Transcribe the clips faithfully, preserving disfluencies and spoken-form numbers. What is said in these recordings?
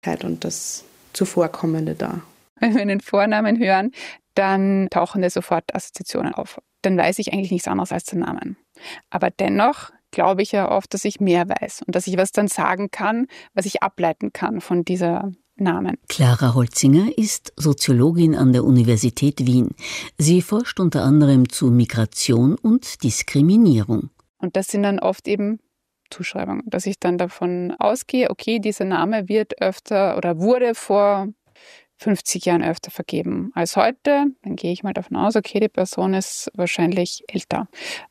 und das Zuvorkommende da. Wenn wir den Vornamen hören, dann tauchen da sofort Assoziationen auf. Dann weiß ich eigentlich nichts anderes als den Namen. Aber dennoch glaube ich ja oft, dass ich mehr weiß und dass ich was dann sagen kann, was ich ableiten kann von dieser Namen. Clara Holzinger ist Soziologin an der Universität Wien. Sie forscht unter anderem zu Migration und Diskriminierung. Und das sind dann oft eben Zuschreibungen, dass ich dann davon ausgehe, okay, dieser Name wird öfter oder wurde vor fünfzig Jahren öfter vergeben als heute. Dann gehe ich mal davon aus, okay, die Person ist wahrscheinlich älter.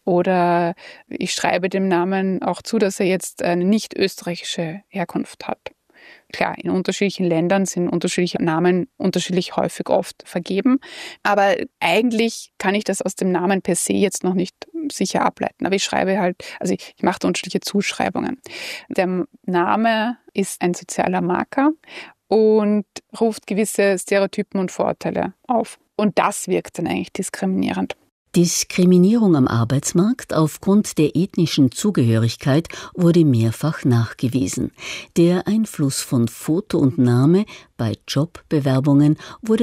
Oder ich schreibe dem Namen auch zu, dass er jetzt eine nicht österreichische Herkunft hat. Klar, in unterschiedlichen Ländern sind unterschiedliche Namen unterschiedlich häufig oft vergeben. Aber eigentlich kann ich das aus dem Namen per se jetzt noch nicht sicher ableiten. Aber ich schreibe halt, also ich, ich mache unterschiedliche Zuschreibungen. Der Name ist ein sozialer Marker und ruft gewisse Stereotypen und Vorurteile auf. Und das wirkt dann eigentlich diskriminierend. Diskriminierung am Arbeitsmarkt aufgrund der ethnischen Zugehörigkeit wurde mehrfach nachgewiesen. Der Einfluss von Foto und Name bei Jobbewerbungen wurde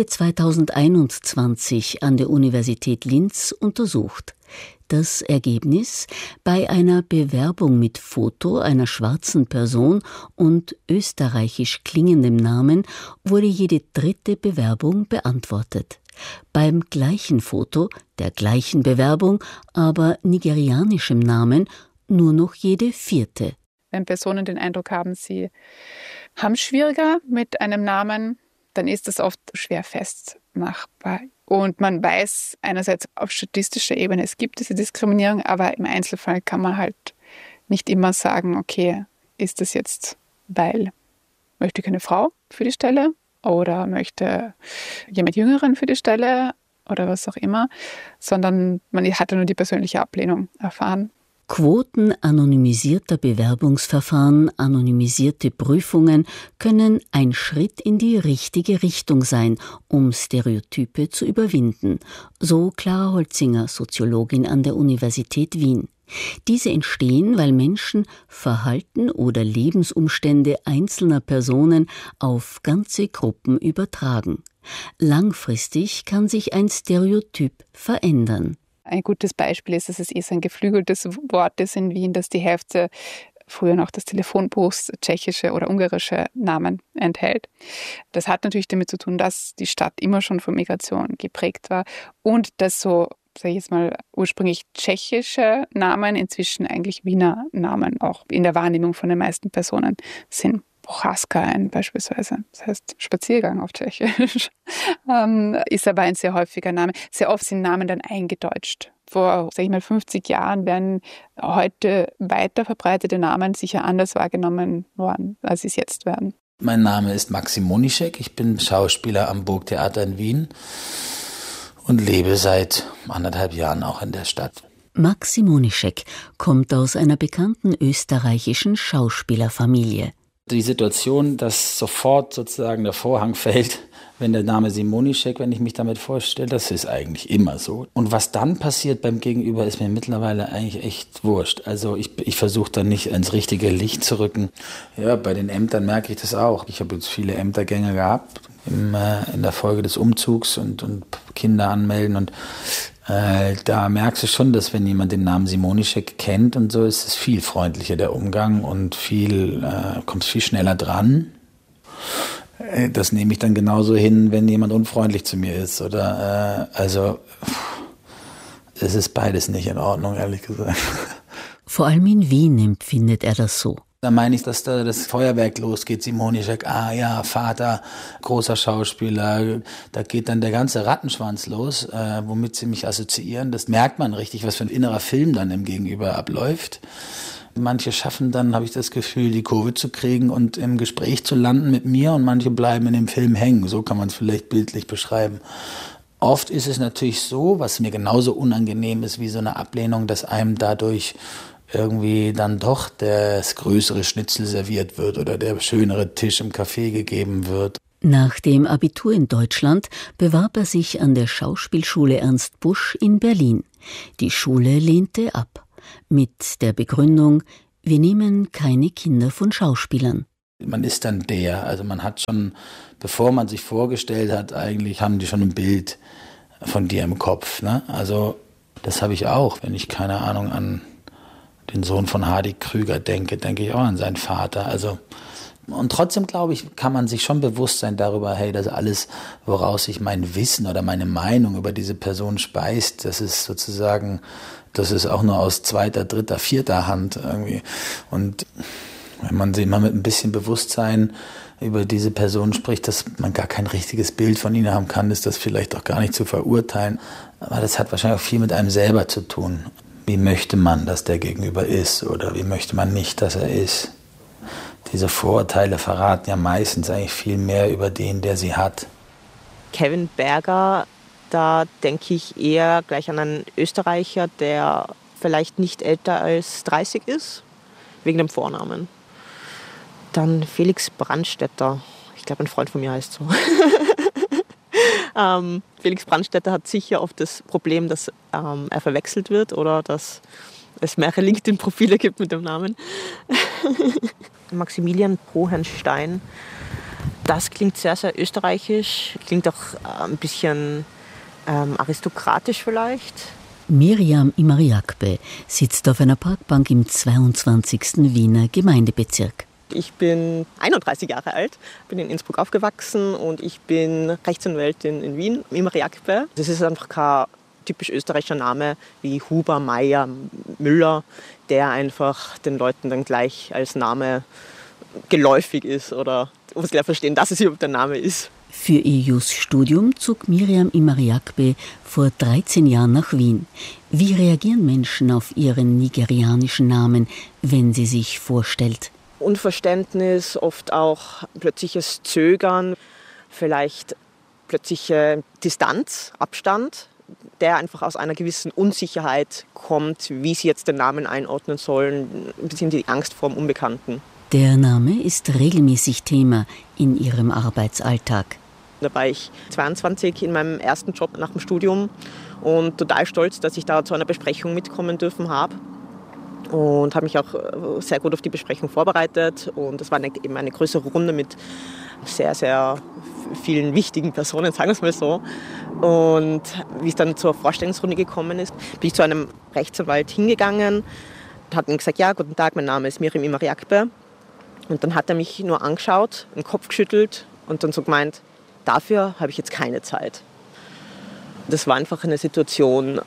zweitausendeinundzwanzig an der Universität Linz untersucht. Das Ergebnis: Bei einer Bewerbung mit Foto einer schwarzen Person und österreichisch klingendem Namen wurde jede dritte Bewerbung beantwortet. Beim gleichen Foto, der gleichen Bewerbung, aber nigerianischem Namen nur noch jede vierte. Wenn Personen den Eindruck haben, sie haben es schwieriger mit einem Namen, dann ist das oft schwer festmachbar. Und man weiß einerseits auf statistischer Ebene, es gibt diese Diskriminierung, aber im Einzelfall kann man halt nicht immer sagen, okay, ist das jetzt, weil möchte ich eine Frau für die Stelle oder möchte jemand Jüngeren für die Stelle oder was auch immer, sondern man hat ja nur die persönliche Ablehnung erfahren. Quoten anonymisierter Bewerbungsverfahren, anonymisierte Prüfungen können ein Schritt in die richtige Richtung sein, um Stereotype zu überwinden, so Clara Holzinger, Soziologin an der Universität Wien. Diese entstehen, weil Menschen Verhalten oder Lebensumstände einzelner Personen auf ganze Gruppen übertragen. Langfristig kann sich ein Stereotyp verändern. Ein gutes Beispiel ist, dass es eh so ein geflügeltes Wort ist in Wien, dass die Hälfte früher noch des Telefonbuchs tschechische oder ungarische Namen enthält. Das hat natürlich damit zu tun, dass die Stadt immer schon von Migration geprägt war und dass so, sage ich jetzt mal, ursprünglich tschechische Namen inzwischen eigentlich Wiener Namen auch in der Wahrnehmung von den meisten Personen sind. Prochaska ein beispielsweise, das heißt Spaziergang auf Tschechisch, ähm, ist aber ein sehr häufiger Name. Sehr oft sind Namen dann eingedeutscht. Vor, sag ich mal, fünfzig Jahren werden heute weiter verbreitete Namen sicher anders wahrgenommen worden, als sie es jetzt werden. Mein Name ist Maxim Monischek, ich bin Schauspieler am Burgtheater in Wien und lebe seit anderthalb Jahren auch in der Stadt. Maxim Monischek kommt aus einer bekannten österreichischen Schauspielerfamilie. Die Situation, dass sofort sozusagen der Vorhang fällt, wenn der Name Simonischek, wenn ich mich damit vorstelle, das ist eigentlich immer so. Und was dann passiert beim Gegenüber, ist mir mittlerweile eigentlich echt wurscht. Also ich, ich versuche dann nicht ins richtige Licht zu rücken. Ja, bei den Ämtern merke ich das auch. Ich habe jetzt viele Ämtergänge gehabt im, äh, in der Folge des Umzugs und, und Kinder anmelden und Äh, da merkst du schon, dass wenn jemand den Namen Simonischek kennt und so, ist es viel freundlicher der Umgang und viel äh, kommt viel schneller dran. Äh, das nehme ich dann genauso hin, wenn jemand unfreundlich zu mir ist. Oder äh, also es ist beides nicht in Ordnung, ehrlich gesagt. Vor allem in Wien empfindet er das so. Da meine ich, dass da das Feuerwerk losgeht, Simonischek, ah ja, Vater, großer Schauspieler, da geht dann der ganze Rattenschwanz los, äh, womit sie mich assoziieren. Das merkt man richtig, was für ein innerer Film dann im Gegenüber abläuft. Manche schaffen dann, habe ich das Gefühl, die Kurve zu kriegen und im Gespräch zu landen mit mir und manche bleiben in dem Film hängen. So kann man es vielleicht bildlich beschreiben. Oft ist es natürlich so, was mir genauso unangenehm ist wie so eine Ablehnung, dass einem dadurch irgendwie dann doch das größere Schnitzel serviert wird oder der schönere Tisch im Café gegeben wird. Nach dem Abitur in Deutschland bewarb er sich an der Schauspielschule Ernst Busch in Berlin. Die Schule lehnte ab, mit der Begründung, wir nehmen keine Kinder von Schauspielern. Man ist dann der, also man hat schon, bevor man sich vorgestellt hat, eigentlich haben die schon ein Bild von dir im Kopf, ne? Also das habe ich auch, wenn ich, keine Ahnung, an den Sohn von Hardy Krüger denke, denke ich auch an seinen Vater, also und trotzdem, glaube ich, kann man sich schon bewusst sein darüber, hey, das alles, woraus sich mein Wissen oder meine Meinung über diese Person speist, das ist sozusagen, das ist auch nur aus zweiter, dritter, vierter Hand irgendwie. Und wenn man sich mal mit ein bisschen Bewusstsein über diese Person spricht, dass man gar kein richtiges Bild von ihnen haben kann, ist das vielleicht auch gar nicht zu verurteilen. Aber das hat wahrscheinlich auch viel mit einem selber zu tun. Wie möchte man, dass der Gegenüber ist oder wie möchte man nicht, dass er ist? Diese Vorurteile verraten ja meistens eigentlich viel mehr über den, der sie hat. Kevin Berger, da denke ich eher gleich an einen Österreicher, der vielleicht nicht älter als dreißig ist, wegen dem Vornamen. Dann Felix Brandstätter, ich glaube, ein Freund von mir heißt so. ähm, Felix Brandstätter hat sicher oft das Problem, dass ähm, er verwechselt wird oder dass es mehrere LinkedIn-Profile gibt mit dem Namen. Maximilian Hohenstein, das klingt sehr, sehr österreichisch, klingt auch ein bisschen ähm, aristokratisch vielleicht. Miriam Imariakpe sitzt auf einer Parkbank im zweiundzwanzigsten Wiener Gemeindebezirk. Ich bin einunddreißig Jahre alt, bin in Innsbruck aufgewachsen und ich bin Rechtsanwältin in Wien, Imariakpe. Das ist einfach kein typisch österreichischer Name wie Huber, Meyer, Müller, der einfach den Leuten dann gleich als Name geläufig ist oder wo sie gleich verstehen, dass es überhaupt der Name ist. Für ihr Jus-Studium zog Miriam Imariakpe vor dreizehn Jahren nach Wien. Wie reagieren Menschen auf ihren nigerianischen Namen, wenn sie sich vorstellt? Unverständnis, oft auch plötzliches Zögern, vielleicht plötzliche Distanz, Abstand, der einfach aus einer gewissen Unsicherheit kommt, wie sie jetzt den Namen einordnen sollen, ein bisschen die Angst vor dem Unbekannten. Der Name ist regelmäßig Thema in ihrem Arbeitsalltag. Da war ich zweiundzwanzig in meinem ersten Job nach dem Studium und total stolz, dass ich da zu einer Besprechung mitkommen dürfen habe. Und habe mich auch sehr gut auf die Besprechung vorbereitet. Und es war eine, eben eine größere Runde mit sehr, sehr vielen wichtigen Personen, sagen wir es mal so. Und wie es dann zur Vorstellungsrunde gekommen ist, bin ich zu einem Rechtsanwalt hingegangen und hat ihm gesagt, ja, guten Tag, mein Name ist Miriam Imariakpe. Und dann hat er mich nur angeschaut, den Kopf geschüttelt und dann so gemeint, dafür habe ich jetzt keine Zeit. Das war einfach eine Situation,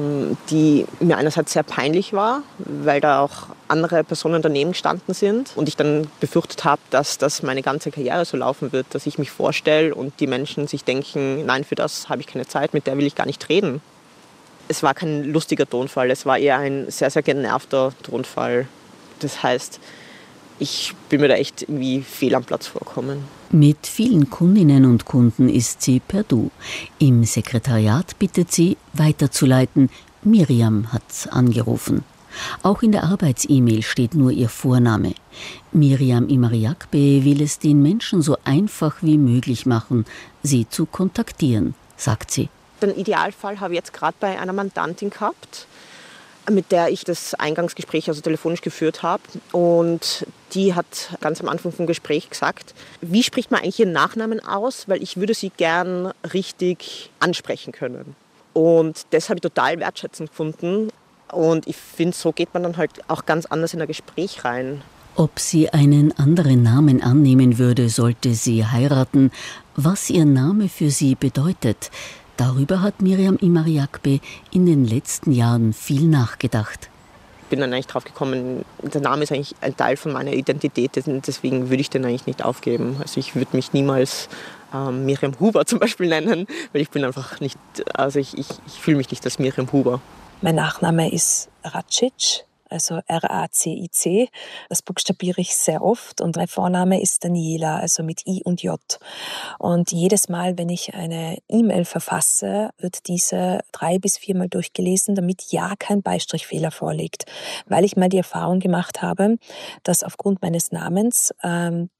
die mir einerseits sehr peinlich war, weil da auch andere Personen daneben gestanden sind und ich dann befürchtet habe, dass das meine ganze Karriere so laufen wird, dass ich mich vorstelle und die Menschen sich denken, nein, für das habe ich keine Zeit, mit der will ich gar nicht reden. Es war kein lustiger Tonfall, es war eher ein sehr, sehr genervter Tonfall. Das heißt, ich bin mir da echt irgendwie fehl am Platz vorkommen. Mit vielen Kundinnen und Kunden ist sie per Du. Im Sekretariat bittet sie, weiterzuleiten. Miriam hat angerufen. Auch in der Arbeits-E-Mail steht nur ihr Vorname. Miriam Imariakpe will es den Menschen so einfach wie möglich machen, sie zu kontaktieren, sagt sie. Den Idealfall habe ich jetzt gerade bei einer Mandantin gehabt, mit der ich das Eingangsgespräch also telefonisch geführt habe. Und die hat ganz am Anfang vom Gespräch gesagt, wie spricht man eigentlich ihren Nachnamen aus, weil ich würde sie gern richtig ansprechen können. Und das habe ich total wertschätzend gefunden. Und ich finde, so geht man dann halt auch ganz anders in ein Gespräch rein. Ob sie einen anderen Namen annehmen würde, sollte sie heiraten, was ihr Name für sie bedeutet. Darüber hat Miriam Imariakpe in den letzten Jahren viel nachgedacht. Ich bin dann eigentlich drauf gekommen, der Name ist eigentlich ein Teil von meiner Identität, deswegen würde ich den eigentlich nicht aufgeben. Also ich würde mich niemals ähm, Miriam Huber zum Beispiel nennen, weil ich bin einfach nicht, also ich, ich, ich fühle mich nicht als Miriam Huber. Mein Nachname ist Racic, also R A C I C. Das buchstabiere ich sehr oft und mein Vorname ist Daniela, also mit I und J. Und jedes Mal, wenn ich eine E-Mail verfasse, wird diese drei bis viermal durchgelesen, damit ja kein Beistrichfehler vorliegt. Weil ich mal die Erfahrung gemacht habe, dass aufgrund meines Namens ähm,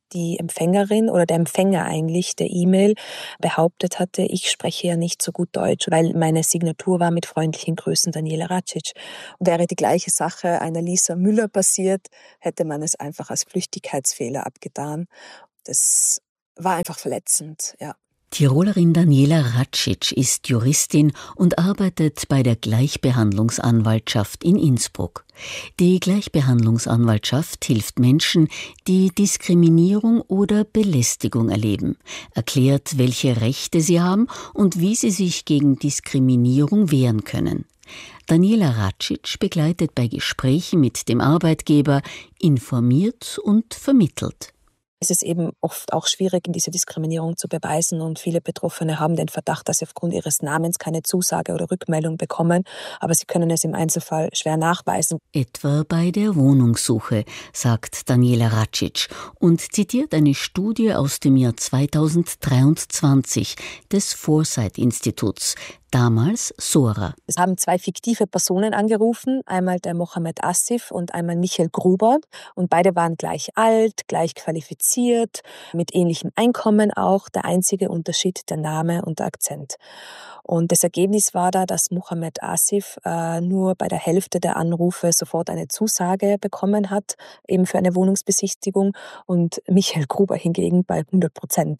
die Empfängerin oder der Empfänger eigentlich der E-Mail behauptet hatte, ich spreche ja nicht so gut Deutsch, weil meine Signatur war mit freundlichen Grüßen Daniela Racic. Wäre die gleiche Sache einer Lisa Müller passiert, hätte man es einfach als Flüchtigkeitsfehler abgetan. Das war einfach verletzend, ja. Tirolerin Daniela Racic ist Juristin und arbeitet bei der Gleichbehandlungsanwaltschaft in Innsbruck. Die Gleichbehandlungsanwaltschaft hilft Menschen, die Diskriminierung oder Belästigung erleben, erklärt, welche Rechte sie haben und wie sie sich gegen Diskriminierung wehren können. Daniela Racic begleitet bei Gesprächen mit dem Arbeitgeber, informiert und vermittelt. Es ist eben oft auch schwierig, diese Diskriminierung zu beweisen und viele Betroffene haben den Verdacht, dass sie aufgrund ihres Namens keine Zusage oder Rückmeldung bekommen, aber sie können es im Einzelfall schwer nachweisen. Etwa bei der Wohnungssuche, sagt Daniela Racic und zitiert eine Studie aus dem Jahr zweitausenddreiundzwanzig des Foresight-Instituts, damals Sora. Es haben zwei fiktive Personen angerufen, einmal der Mohammed Asif und einmal Michael Gruber. Und beide waren gleich alt, gleich qualifiziert, mit ähnlichem Einkommen auch. Der einzige Unterschied der Name und der Akzent. Und das Ergebnis war da, dass Mohammed Asif äh, nur bei der Hälfte der Anrufe sofort eine Zusage bekommen hat, eben für eine Wohnungsbesichtigung, und Michael Gruber hingegen bei hundert Prozent.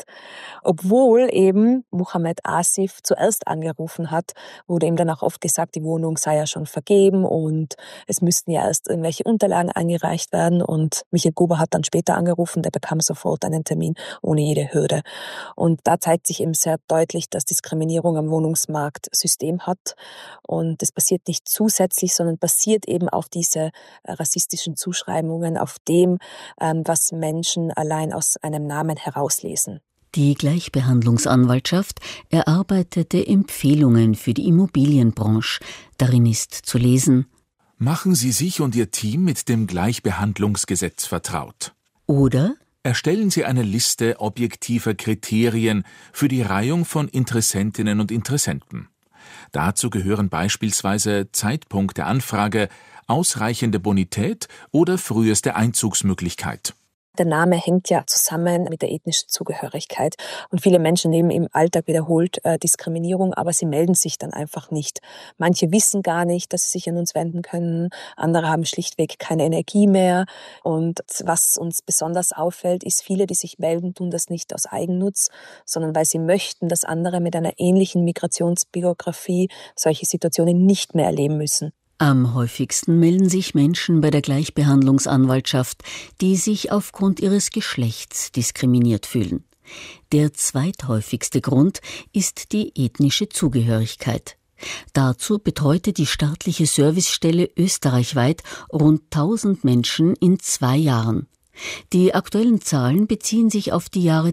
Obwohl eben Mohammed Asif zuerst angerufen hat, wurde ihm dann auch oft gesagt, die Wohnung sei ja schon vergeben und es müssten ja erst irgendwelche Unterlagen eingereicht werden. Und Michael Gruber hat dann später angerufen, der bekam sofort einen Termin ohne jede Hürde. Und da zeigt sich eben sehr deutlich, dass Diskriminierung am Wohnungsmarkt System hat. Und das passiert nicht zusätzlich, sondern basiert eben auf diese rassistischen Zuschreibungen, auf dem, was Menschen allein aus einem Namen herauslesen. Die Gleichbehandlungsanwaltschaft erarbeitete Empfehlungen für die Immobilienbranche. Darin ist zu lesen: Machen Sie sich und Ihr Team mit dem Gleichbehandlungsgesetz vertraut. Oder erstellen Sie eine Liste objektiver Kriterien für die Reihung von Interessentinnen und Interessenten. Dazu gehören beispielsweise Zeitpunkt der Anfrage, ausreichende Bonität oder früheste Einzugsmöglichkeit. Der Name hängt ja zusammen mit der ethnischen Zugehörigkeit. Und viele Menschen nehmen im Alltag wiederholt äh, Diskriminierung, aber sie melden sich dann einfach nicht. Manche wissen gar nicht, dass sie sich an uns wenden können. Andere haben schlichtweg keine Energie mehr. Und was uns besonders auffällt, ist, viele, die sich melden, tun das nicht aus Eigennutz, sondern weil sie möchten, dass andere mit einer ähnlichen Migrationsbiografie solche Situationen nicht mehr erleben müssen. Am häufigsten melden sich Menschen bei der Gleichbehandlungsanwaltschaft, die sich aufgrund ihres Geschlechts diskriminiert fühlen. Der zweithäufigste Grund ist die ethnische Zugehörigkeit. Dazu betreute die staatliche Servicestelle österreichweit rund tausend Menschen in zwei Jahren. Die aktuellen Zahlen beziehen sich auf die Jahre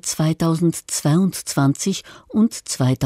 zweitausendzweiundzwanzig und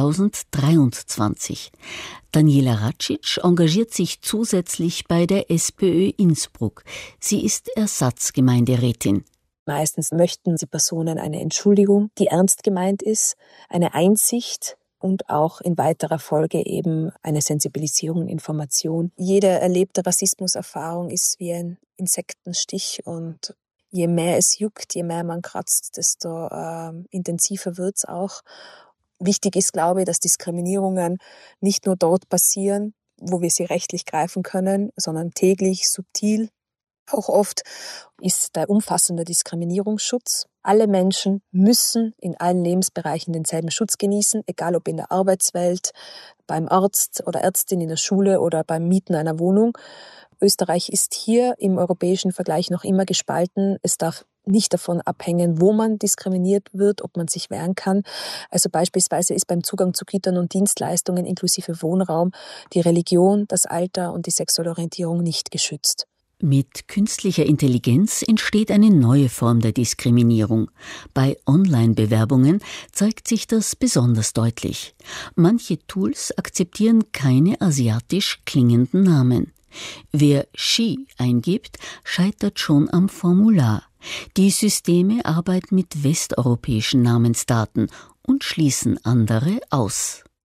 zweitausenddreiundzwanzig. Daniela Racic engagiert sich zusätzlich bei der SPÖ Innsbruck. Sie ist Ersatzgemeinderätin. Meistens möchten die Personen eine Entschuldigung, die ernst gemeint ist, eine Einsicht und auch in weiterer Folge eben eine Sensibilisierung, Information. Jede erlebte Rassismuserfahrung ist wie ein Insektenstich und je mehr es juckt, je mehr man kratzt, desto äh, intensiver wird's auch. Wichtig ist, glaube ich, dass Diskriminierungen nicht nur dort passieren, wo wir sie rechtlich greifen können, sondern täglich, subtil. Auch oft ist der umfassende Diskriminierungsschutz. Alle Menschen müssen in allen Lebensbereichen denselben Schutz genießen, egal ob in der Arbeitswelt, beim Arzt oder Ärztin, in der Schule oder beim Mieten einer Wohnung. Österreich ist hier im europäischen Vergleich noch immer gespalten. Es darf nicht davon abhängen, wo man diskriminiert wird, ob man sich wehren kann. Also beispielsweise ist beim Zugang zu Gütern und Dienstleistungen inklusive Wohnraum die Religion, das Alter und die sexuelle Orientierung nicht geschützt. Mit künstlicher Intelligenz entsteht eine neue Form der Diskriminierung. Bei Online-Bewerbungen zeigt sich das besonders deutlich. Manche Tools akzeptieren keine asiatisch klingenden Namen. Wer She eingibt, scheitert schon am Formular. Die Systeme arbeiten mit westeuropäischen Namensdaten und schließen andere aus.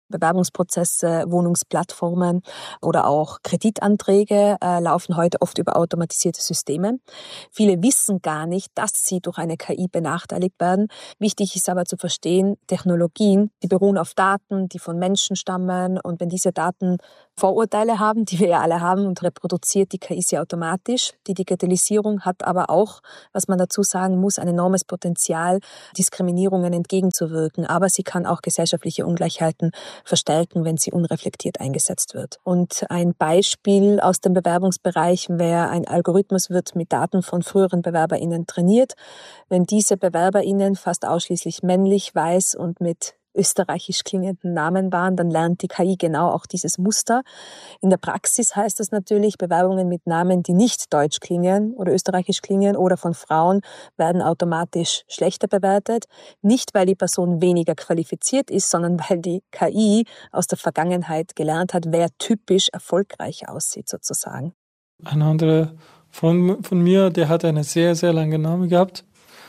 Bewerbungsprozesse, Wohnungsplattformen oder auch Kreditanträge äh, laufen heute oft über automatisierte Systeme. Viele wissen gar nicht, dass sie durch eine K I benachteiligt werden. Wichtig ist aber zu verstehen, Technologien, die beruhen auf Daten, die von Menschen stammen, und wenn diese Daten Vorurteile haben, die wir ja alle haben, und reproduziert die K I sie automatisch. Die Digitalisierung hat aber auch, was man dazu sagen muss, ein enormes Potenzial, Diskriminierungen entgegenzuwirken, aber sie kann auch gesellschaftliche Ungleichheiten verstärken, wenn sie unreflektiert eingesetzt wird. Und ein Beispiel aus dem Bewerbungsbereich wäre, ein Algorithmus wird mit Daten von früheren BewerberInnen trainiert. Wenn diese BewerberInnen fast ausschließlich männlich, weiß und mit österreichisch klingenden Namen waren, dann lernt die K I genau auch dieses Muster. In der Praxis heißt das natürlich, Bewerbungen mit Namen, die nicht deutsch klingen oder österreichisch klingen oder von Frauen, werden automatisch schlechter bewertet. Nicht, weil die Person weniger qualifiziert ist, sondern weil die K I aus der Vergangenheit gelernt hat, wer typisch erfolgreich aussieht sozusagen. Ein anderer Freund von mir, der hat einen sehr, sehr langen Namen gehabt,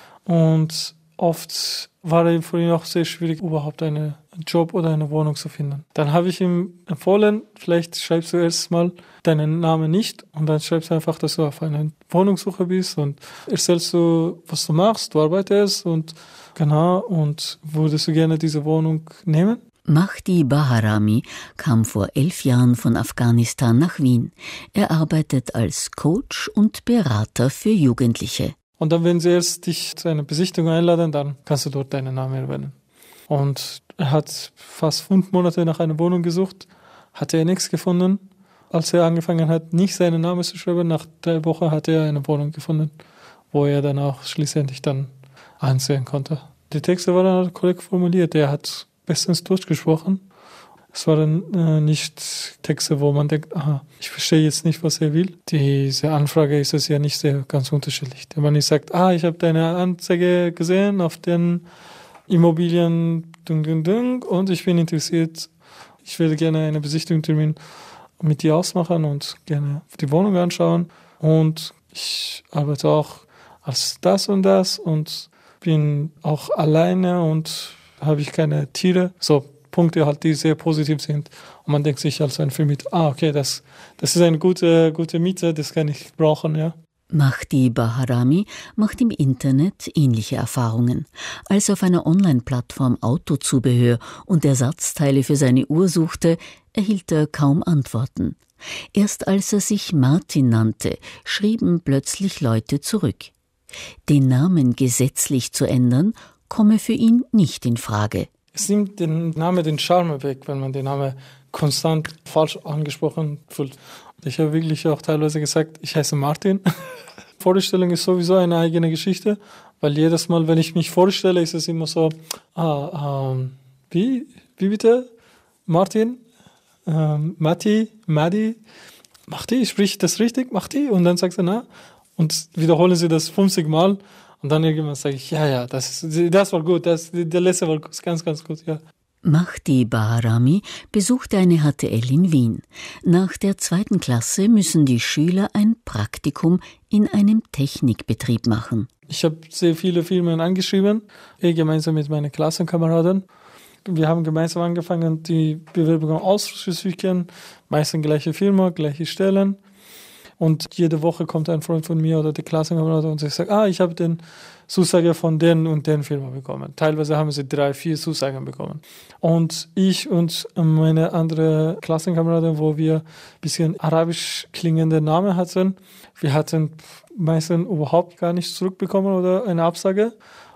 und oft war es für ihn auch sehr schwierig, überhaupt einen Job oder eine Wohnung zu finden. Dann habe ich ihm empfohlen, vielleicht schreibst du erst mal deinen Namen nicht und dann schreibst du einfach, dass du auf einer Wohnungssuche bist und erzählst du, was du machst, du arbeitest und genau, und würdest du gerne diese Wohnung nehmen? Mahdi Baharami kam vor elf Jahren von Afghanistan nach Wien. Er arbeitet als Coach und Berater für Jugendliche. Und dann, wenn sie erst dich zu einer Besichtigung einladen, dann kannst du dort deinen Namen erwähnen. Und er hat fast fünf Monate nach einer Wohnung gesucht, hatte er nichts gefunden. Als er angefangen hat, nicht seinen Namen zu schreiben, nach drei Wochen hatte er eine Wohnung gefunden, wo er dann auch schließlich dann ansehen konnte. Die Texte waren korrekt formuliert, er hat bestens durchgesprochen. Es waren äh, nicht Texte, wo man denkt, aha, ich verstehe jetzt nicht, was er will. Diese Anfrage ist es ja nicht sehr ganz unterschiedlich. Wenn man nicht sagt, ah, ich habe deine Anzeige gesehen auf den Immobilien dung, dung, dung, und ich bin interessiert, ich würde gerne einen Besichtigungstermin mit dir ausmachen und gerne die Wohnung anschauen. Und ich arbeite auch als das und das und bin auch alleine und habe ich keine Tiere. So Punkte halt, die sehr positiv sind. Und man denkt sich als ein Vermieter, ah, okay, das, das ist eine gute, gute Miete, das kann ich brauchen, ja. Mahdi Baharami macht im Internet ähnliche Erfahrungen. Als er auf einer Online-Plattform Autozubehör und Ersatzteile für seine Uhr suchte, erhielt er kaum Antworten. Erst als er sich Martin nannte, schrieben plötzlich Leute zurück. Den Namen gesetzlich zu ändern, komme für ihn nicht in Frage. Es nimmt den Namen den Charme weg, wenn man den Namen konstant falsch angesprochen fühlt. Ich habe wirklich auch teilweise gesagt, ich heiße Martin. Vorstellung ist sowieso eine eigene Geschichte, weil jedes Mal, wenn ich mich vorstelle, ist es immer so, ah, ähm, wie, wie bitte? Martin, ähm, Matti, Madi, Machti, sprich das richtig, Machti? Und dann sagst du, na, und wiederholen sie das fünfzig Mal. Und dann irgendwann sage ich, ja, ja, das, das war gut, das, der letzte war ganz, ganz gut, ja. Mahdi Baharami besuchte eine H T L in Wien. Nach der zweiten Klasse müssen die Schüler ein Praktikum in einem Technikbetrieb machen. Ich habe sehr viele Firmen angeschrieben, eh gemeinsam mit meinen Klassenkameraden. Wir haben gemeinsam angefangen, die Bewerbungen auszuschicken, meistens gleiche Firma, gleiche Stellen. Und jede Woche kommt ein Freund von mir oder die Klassenkamerad und ich sage, ah, ich habe den Zusage von den und den Firma bekommen. Teilweise haben sie drei, vier Zusagen bekommen. Und ich und meine andere Klassenkameraden, wo wir ein bisschen arabisch klingende Namen hatten, wir hatten meistens überhaupt gar nichts zurückbekommen oder eine Absage.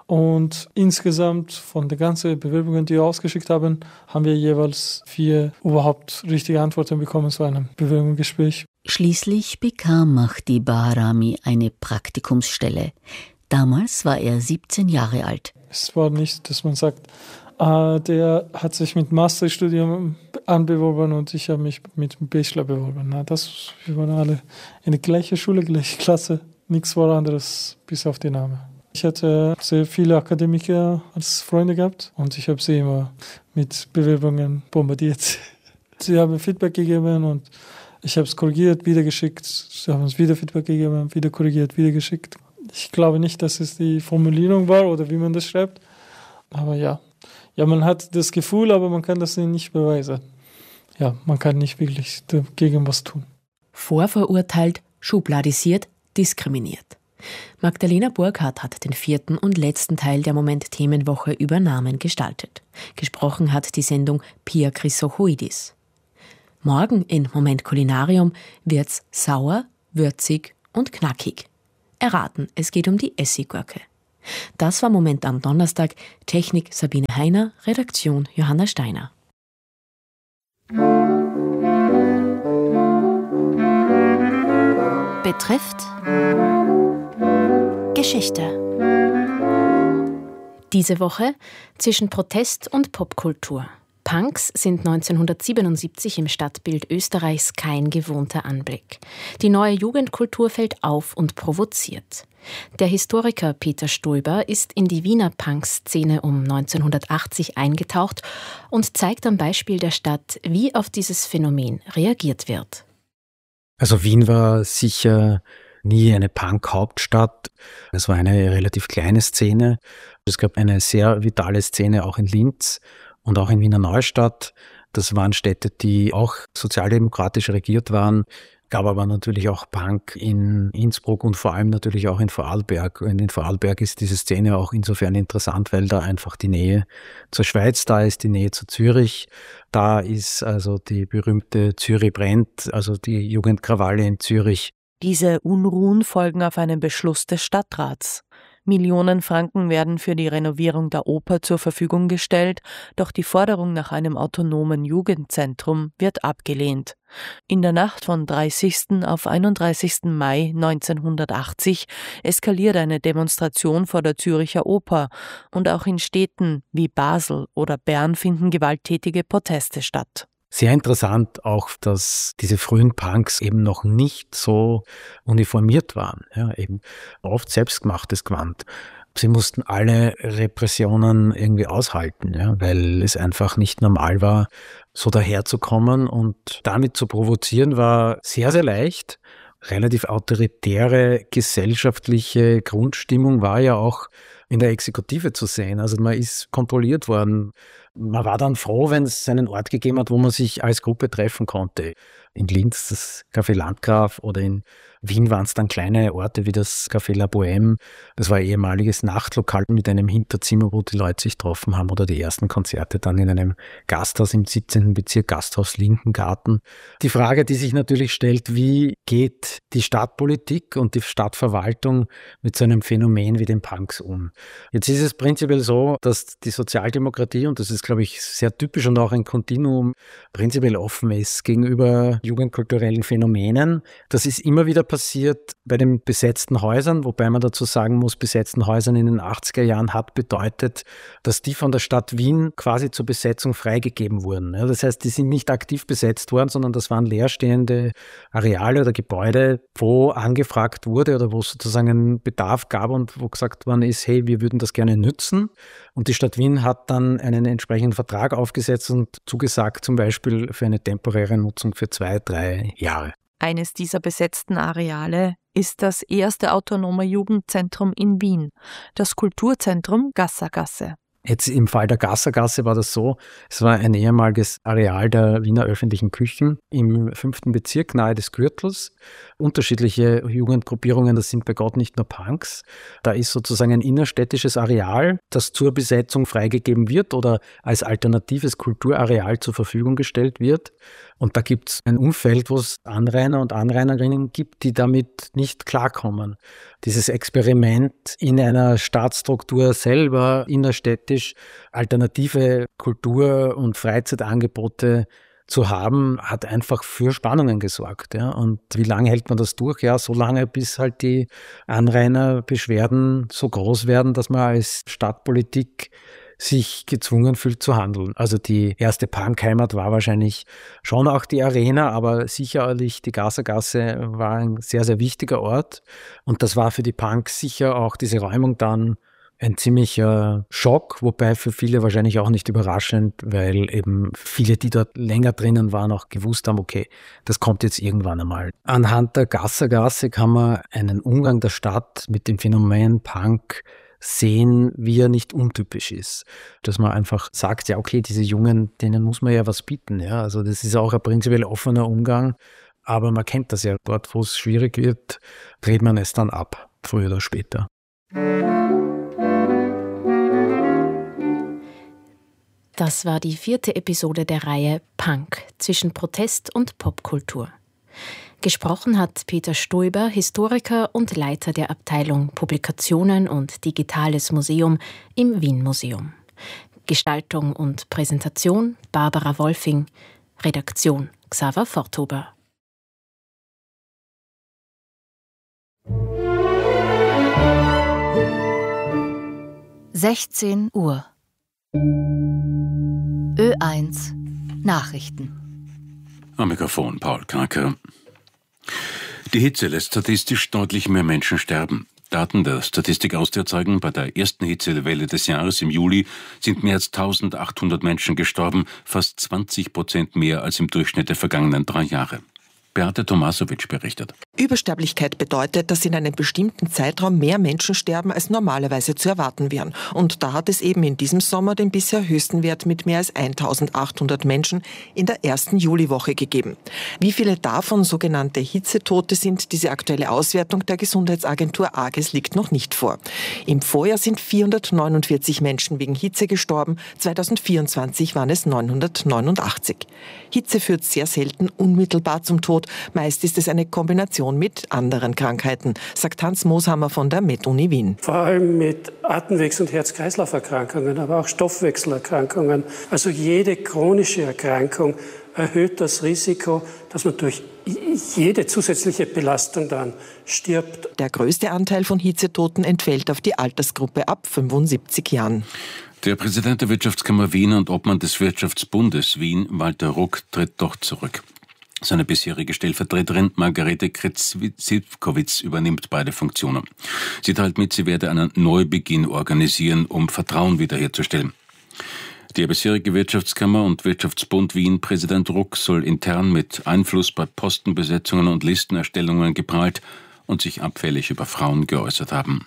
Und insgesamt von den ganzen Bewerbungen, die wir ausgeschickt haben, haben wir jeweils vier überhaupt richtige Antworten bekommen zu einem Bewerbungsgespräch. Schließlich bekam Mahdi Baharami eine Praktikumsstelle. Damals war er siebzehn Jahre alt. Es war nicht, dass man sagt, äh, der hat sich mit Masterstudium anbeworben und ich habe mich mit Bachelor beworben. Na, das, wir waren alle in der gleichen Schule, gleiche Klasse. Nichts war anderes, bis auf den Namen. Ich hatte sehr viele Akademiker als Freunde gehabt und ich habe sie immer mit Bewerbungen bombardiert. Sie haben Feedback gegeben und ich habe es korrigiert, wieder geschickt. Sie haben uns wieder Feedback gegeben, wieder korrigiert, wieder geschickt. Ich glaube nicht, dass es die Formulierung war oder wie man das schreibt. Aber ja, ja, man hat das Gefühl, aber man kann das nicht beweisen. Ja, man kann nicht wirklich dagegen was tun. Vorverurteilt, schubladisiert, diskriminiert. Magdalena Burkhardt hat den vierten und letzten Teil der Moment-Themenwoche über Namen gestaltet. Gesprochen hat die Sendung Pia Chrysochoidis. Morgen in Moment Kulinarium wird's sauer, würzig und knackig. Erraten, es geht um die Essiggurke. Das war Moment am Donnerstag. Technik Sabine Heiner, Redaktion Johanna Steiner. Betrifft Geschichte. Diese Woche zwischen Protest und Popkultur. Punks sind neunzehnhundertsiebenundsiebzig im Stadtbild Österreichs kein gewohnter Anblick. Die neue Jugendkultur fällt auf und provoziert. Der Historiker Peter Stoiber ist in die Wiener Punk-Szene um neunzehnhundertachtzig eingetaucht und zeigt am Beispiel der Stadt, wie auf dieses Phänomen reagiert wird. Also Wien war sicher nie eine Punk-Hauptstadt. Es war eine relativ kleine Szene. Es gab eine sehr vitale Szene auch in Linz und auch in Wiener Neustadt. Das waren Städte, die auch sozialdemokratisch regiert waren. Gab aber natürlich auch Punk in Innsbruck und vor allem natürlich auch in Vorarlberg. Und in Vorarlberg ist diese Szene auch insofern interessant, weil da einfach die Nähe zur Schweiz da ist, die Nähe zu Zürich. Da ist also die berühmte Zürich brennt, also die Jugendkrawalle in Zürich. Diese Unruhen folgen auf einen Beschluss des Stadtrats. Millionen Franken werden für die Renovierung der Oper zur Verfügung gestellt, doch die Forderung nach einem autonomen Jugendzentrum wird abgelehnt. In der Nacht von dreißigsten auf einunddreißigsten Mai neunzehnhundertachtzig eskaliert eine Demonstration vor der Zürcher Oper und auch in Städten wie Basel oder Bern finden gewalttätige Proteste statt. Sehr interessant auch, dass diese frühen Punks eben noch nicht so uniformiert waren, ja, eben oft selbstgemachtes Gewand. Sie mussten alle Repressionen irgendwie aushalten, ja, weil es einfach nicht normal war, so daherzukommen, und damit zu provozieren war sehr, sehr leicht. Relativ autoritäre gesellschaftliche Grundstimmung war ja auch in der Exekutive zu sehen. Also man ist kontrolliert worden. Man war dann froh, wenn es einen Ort gegeben hat, wo man sich als Gruppe treffen konnte. In Linz das Café Landgraf oder in Wien waren es dann kleine Orte wie das Café La Bohème. Das war ein ehemaliges Nachtlokal mit einem Hinterzimmer, wo die Leute sich getroffen haben, oder die ersten Konzerte dann in einem Gasthaus im siebzehnten Bezirk, Gasthaus Lindengarten. Die Frage, die sich natürlich stellt, wie geht die Stadtpolitik und die Stadtverwaltung mit so einem Phänomen wie den Punks um? Jetzt ist es prinzipiell so, dass die Sozialdemokratie, und das ist, glaube ich, sehr typisch und auch ein Kontinuum, prinzipiell offen ist gegenüber jugendkulturellen Phänomenen. Das ist immer wieder passiert bei den besetzten Häusern, wobei man dazu sagen muss, besetzten Häusern in den achtziger Jahren hat bedeutet, dass die von der Stadt Wien quasi zur Besetzung freigegeben wurden. Ja, das heißt, die sind nicht aktiv besetzt worden, sondern das waren leerstehende Areale oder Gebäude, wo angefragt wurde oder wo es sozusagen einen Bedarf gab und wo gesagt worden ist, hey, wir würden das gerne nützen. Und die Stadt Wien hat dann einen entsprechenden Vertrag aufgesetzt und zugesagt, zum Beispiel für eine temporäre Nutzung für zwei, drei Jahre. Eines dieser besetzten Areale ist das erste autonome Jugendzentrum in Wien, das Kulturzentrum Gassergasse. Jetzt im Fall der Gassergasse war das so, es war ein ehemaliges Areal der Wiener öffentlichen Küchen im fünften Bezirk nahe des Gürtels. Unterschiedliche Jugendgruppierungen, das sind bei Gott nicht nur Punks. Da ist sozusagen ein innerstädtisches Areal, das zur Besetzung freigegeben wird oder als alternatives Kulturareal zur Verfügung gestellt wird. Und da gibt es ein Umfeld, wo es Anrainer und Anrainerinnen gibt, die damit nicht klarkommen. Dieses Experiment in einer Stadtstruktur selber innerstädtisch alternative Kultur- und Freizeitangebote zu haben, hat einfach für Spannungen gesorgt. Ja. Und wie lange hält man das durch? Ja, so lange, bis halt die Anrainerbeschwerden so groß werden, dass man als Stadtpolitik sich gezwungen fühlt zu handeln. Also die erste Punkheimat war wahrscheinlich schon auch die Arena, aber sicherlich die Gassergasse war ein sehr, sehr wichtiger Ort. Und das war für die Punks sicher auch diese Räumung dann ein ziemlicher Schock, wobei für viele wahrscheinlich auch nicht überraschend, weil eben viele, die dort länger drinnen waren, auch gewusst haben, okay, das kommt jetzt irgendwann einmal. Anhand der Gassergasse kann man einen Umgang der Stadt mit dem Phänomen Punk sehen, wie er nicht untypisch ist. Dass man einfach sagt, ja okay, diese Jungen, denen muss man ja was bieten. Ja? Also das ist auch ein prinzipiell offener Umgang, aber man kennt das ja. Dort, wo es schwierig wird, dreht man es dann ab, früher oder später. Das war die vierte Episode der Reihe Punk zwischen Protest und Popkultur. Gesprochen hat Peter Stoiber, Historiker und Leiter der Abteilung Publikationen und Digitales Museum im Wien-Museum. Gestaltung und Präsentation Barbara Wolfing, Redaktion Xaver Forthuber. sechzehn Uhr. Ö eins Nachrichten. Am Mikrofon Paul Kraker. Die Hitze lässt statistisch deutlich mehr Menschen sterben. Daten der Statistik Austria zeigen, bei der ersten Hitzewelle des Jahres im Juli sind mehr als eintausendachthundert Menschen gestorben, fast zwanzig Prozent mehr als im Durchschnitt der vergangenen drei Jahre. Beate Tomasowitsch berichtet. Übersterblichkeit bedeutet, dass in einem bestimmten Zeitraum mehr Menschen sterben, als normalerweise zu erwarten wären. Und da hat es eben in diesem Sommer den bisher höchsten Wert mit mehr als eintausendachthundert Menschen in der ersten Juliwoche gegeben. Wie viele davon sogenannte Hitzetote sind, diese aktuelle Auswertung der Gesundheitsagentur AGES liegt noch nicht vor. Im Vorjahr sind vierhundertneunundvierzig Menschen wegen Hitze gestorben, zweitausendvierundzwanzig waren es neunhundertneunundachtzig. Hitze führt sehr selten unmittelbar zum Tod. Meist ist es eine Kombination mit anderen Krankheiten, sagt Hans Mooshammer von der Med-Uni Wien. Vor allem mit Atemwegs- und Herz-Kreislauf-Erkrankungen, aber auch Stoffwechselerkrankungen. Also jede chronische Erkrankung erhöht das Risiko, dass man durch jede zusätzliche Belastung dann stirbt. Der größte Anteil von Hitzetoten entfällt auf die Altersgruppe ab fünfundsiebzig Jahren. Der Präsident der Wirtschaftskammer Wien und Obmann des Wirtschaftsbundes Wien, Walter Ruck, tritt doch zurück. Seine bisherige Stellvertreterin Margarete Kretz-Sivkowitz übernimmt beide Funktionen. Sie teilt mit, sie werde einen Neubeginn organisieren, um Vertrauen wiederherzustellen. Der bisherige Wirtschaftskammer und Wirtschaftsbund Wien Präsident Ruck soll intern mit Einfluss bei Postenbesetzungen und Listenerstellungen geprahlt und sich abfällig über Frauen geäußert haben.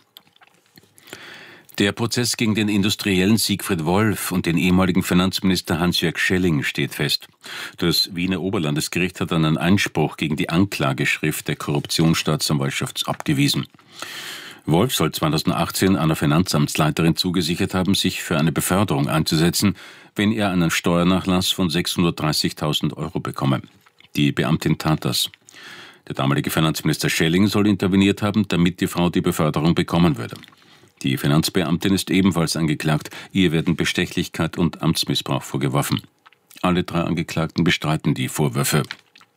Der Prozess gegen den Industriellen Siegfried Wolf und den ehemaligen Finanzminister Hans-Jörg Schelling steht fest. Das Wiener Oberlandesgericht hat einen Einspruch gegen die Anklageschrift der Korruptionsstaatsanwaltschaft abgewiesen. Wolf soll zweitausendachtzehn einer Finanzamtsleiterin zugesichert haben, sich für eine Beförderung einzusetzen, wenn er einen Steuernachlass von sechshundertdreißigtausend Euro bekomme. Die Beamtin tat das. Der damalige Finanzminister Schelling soll interveniert haben, damit die Frau die Beförderung bekommen würde. Die Finanzbeamtin ist ebenfalls angeklagt. Ihr werden Bestechlichkeit und Amtsmissbrauch vorgeworfen. Alle drei Angeklagten bestreiten die Vorwürfe.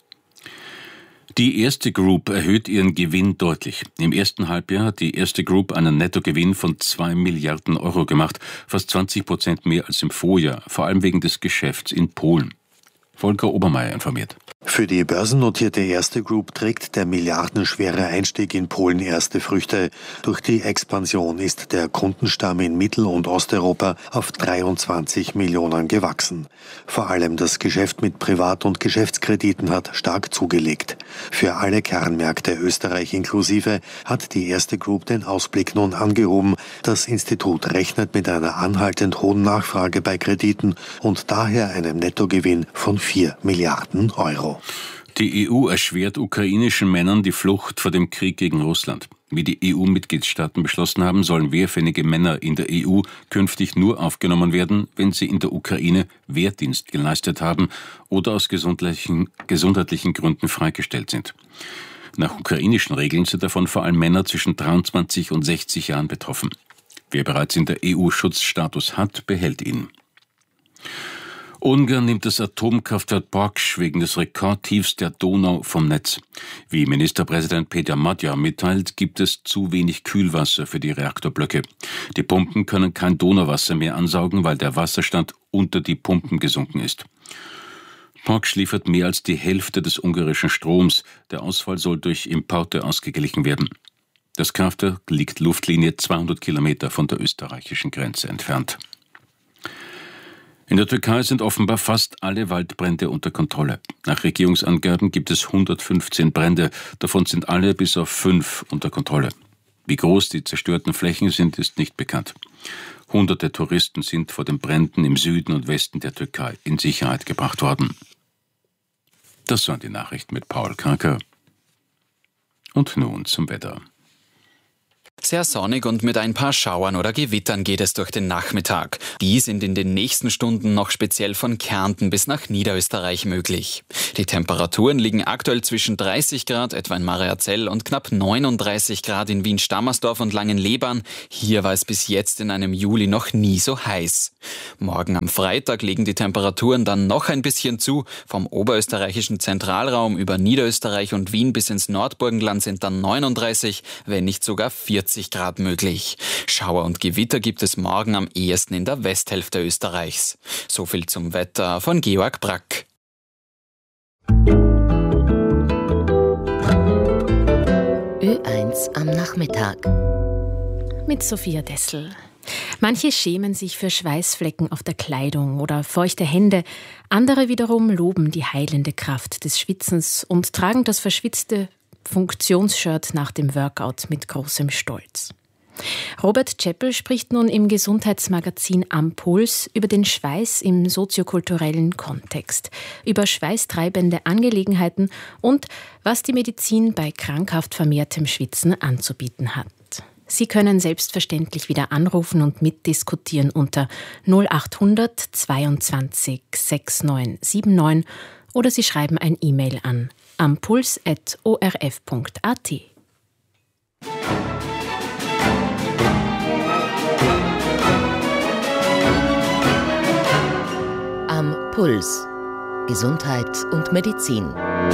Die Erste Group erhöht ihren Gewinn deutlich. Im ersten Halbjahr hat die Erste Group einen Nettogewinn von zwei Milliarden Euro gemacht, fast zwanzig Prozent mehr als im Vorjahr, vor allem wegen des Geschäfts in Polen. Volker Obermeier informiert. Für die börsennotierte Erste Group trägt der milliardenschwere Einstieg in Polen erste Früchte. Durch die Expansion ist der Kundenstamm in Mittel- und Osteuropa auf dreiundzwanzig Millionen gewachsen. Vor allem das Geschäft mit Privat- und Geschäftskrediten hat stark zugelegt. Für alle Kernmärkte, Österreich inklusive, hat die Erste Group den Ausblick nun angehoben. Das Institut rechnet mit einer anhaltend hohen Nachfrage bei Krediten und daher einem Nettogewinn von vier Milliarden Euro. Die E U erschwert ukrainischen Männern die Flucht vor dem Krieg gegen Russland. Wie die E U-Mitgliedstaaten beschlossen haben, sollen wehrfähige Männer in der E U künftig nur aufgenommen werden, wenn sie in der Ukraine Wehrdienst geleistet haben oder aus gesundheitlichen, gesundheitlichen Gründen freigestellt sind. Nach ukrainischen Regeln sind davon vor allem Männer zwischen dreiundzwanzig und sechzig Jahren betroffen. Wer bereits in der E U Schutzstatus hat, behält ihn. Ungarn nimmt das Atomkraftwerk Paks wegen des Rekordtiefs der Donau vom Netz. Wie Ministerpräsident Peter Magyar mitteilt, gibt es zu wenig Kühlwasser für die Reaktorblöcke. Die Pumpen können kein Donauwasser mehr ansaugen, weil der Wasserstand unter die Pumpen gesunken ist. Paks liefert mehr als die Hälfte des ungarischen Stroms. Der Ausfall soll durch Importe ausgeglichen werden. Das Kraftwerk liegt Luftlinie zweihundert Kilometer von der österreichischen Grenze entfernt. In der Türkei sind offenbar fast alle Waldbrände unter Kontrolle. Nach Regierungsangaben gibt es hundertfünfzehn Brände, davon sind alle bis auf fünf unter Kontrolle. Wie groß die zerstörten Flächen sind, ist nicht bekannt. Hunderte Touristen sind vor den Bränden im Süden und Westen der Türkei in Sicherheit gebracht worden. Das waren die Nachrichten mit Paul Kranker. Und nun zum Wetter. Sehr sonnig und mit ein paar Schauern oder Gewittern geht es durch den Nachmittag. Die sind in den nächsten Stunden noch speziell von Kärnten bis nach Niederösterreich möglich. Die Temperaturen liegen aktuell zwischen dreißig Grad, etwa in Mariazell, und knapp neununddreißig Grad in Wien-Stammersdorf und Langenlebern. Hier war es bis jetzt in einem Juli noch nie so heiß. Morgen am Freitag legen die Temperaturen dann noch ein bisschen zu. Vom oberösterreichischen Zentralraum über Niederösterreich und Wien bis ins Nordburgenland sind dann neununddreißig, wenn nicht sogar vierzig Grad möglich. Schauer und Gewitter gibt es morgen am ehesten in der Westhälfte Österreichs. So viel zum Wetter von Georg Brack. Ö eins am Nachmittag. Mit Sophia Dessel. Manche schämen sich für Schweißflecken auf der Kleidung oder feuchte Hände. Andere wiederum loben die heilende Kraft des Schwitzens und tragen das verschwitzte Funktionsshirt nach dem Workout mit großem Stolz. Robert Chappell spricht nun im Gesundheitsmagazin Am Puls über den Schweiß im soziokulturellen Kontext, über schweißtreibende Angelegenheiten und was die Medizin bei krankhaft vermehrtem Schwitzen anzubieten hat. Sie können selbstverständlich wieder anrufen und mitdiskutieren unter null acht hundert zweiundzwanzig sechsundneunzig neunundsiebzig oder Sie schreiben ein E-Mail an ampuls at o r f punkt a t. Am Puls. Gesundheit und Medizin.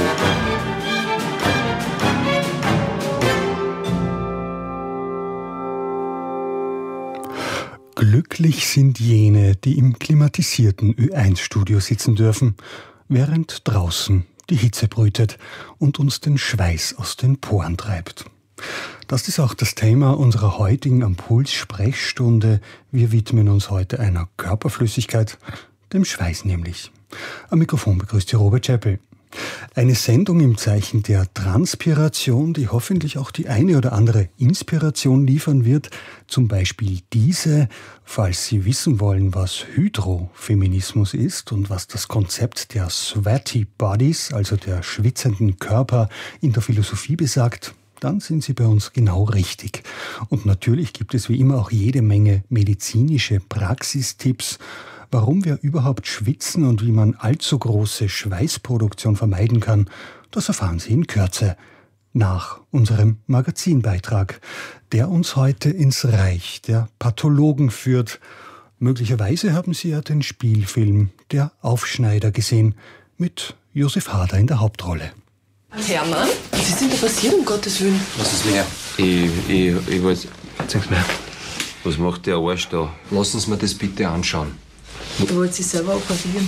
Glücklich sind jene, die im klimatisierten Ö eins Studio sitzen dürfen, während draußen die Hitze brütet und uns den Schweiß aus den Poren treibt. Das ist auch das Thema unserer heutigen Am-Puls-Sprechstunde. Wir widmen uns heute einer Körperflüssigkeit, dem Schweiß nämlich. Am Mikrofon begrüßt Sie Robert Chappell. Eine Sendung im Zeichen der Transpiration, die hoffentlich auch die eine oder andere Inspiration liefern wird. Zum Beispiel diese, falls Sie wissen wollen, was Hydrofeminismus ist und was das Konzept der Sweaty Bodies, also der schwitzenden Körper, in der Philosophie besagt, dann sind Sie bei uns genau richtig. Und natürlich gibt es wie immer auch jede Menge medizinische Praxistipps, warum wir überhaupt schwitzen und wie man allzu große Schweißproduktion vermeiden kann, das erfahren Sie in Kürze nach unserem Magazinbeitrag, der uns heute ins Reich der Pathologen führt. Möglicherweise haben Sie ja den Spielfilm Der Aufschneider gesehen, mit Josef Hader in der Hauptrolle. Hermann, was ist denn da passiert, um Gottes Willen? Was ist mehr? Ich, ich, ich weiß... Sag's mir. Was macht der Arsch da? Lassen Sie mir das bitte anschauen. Du wolltest dich selber operieren.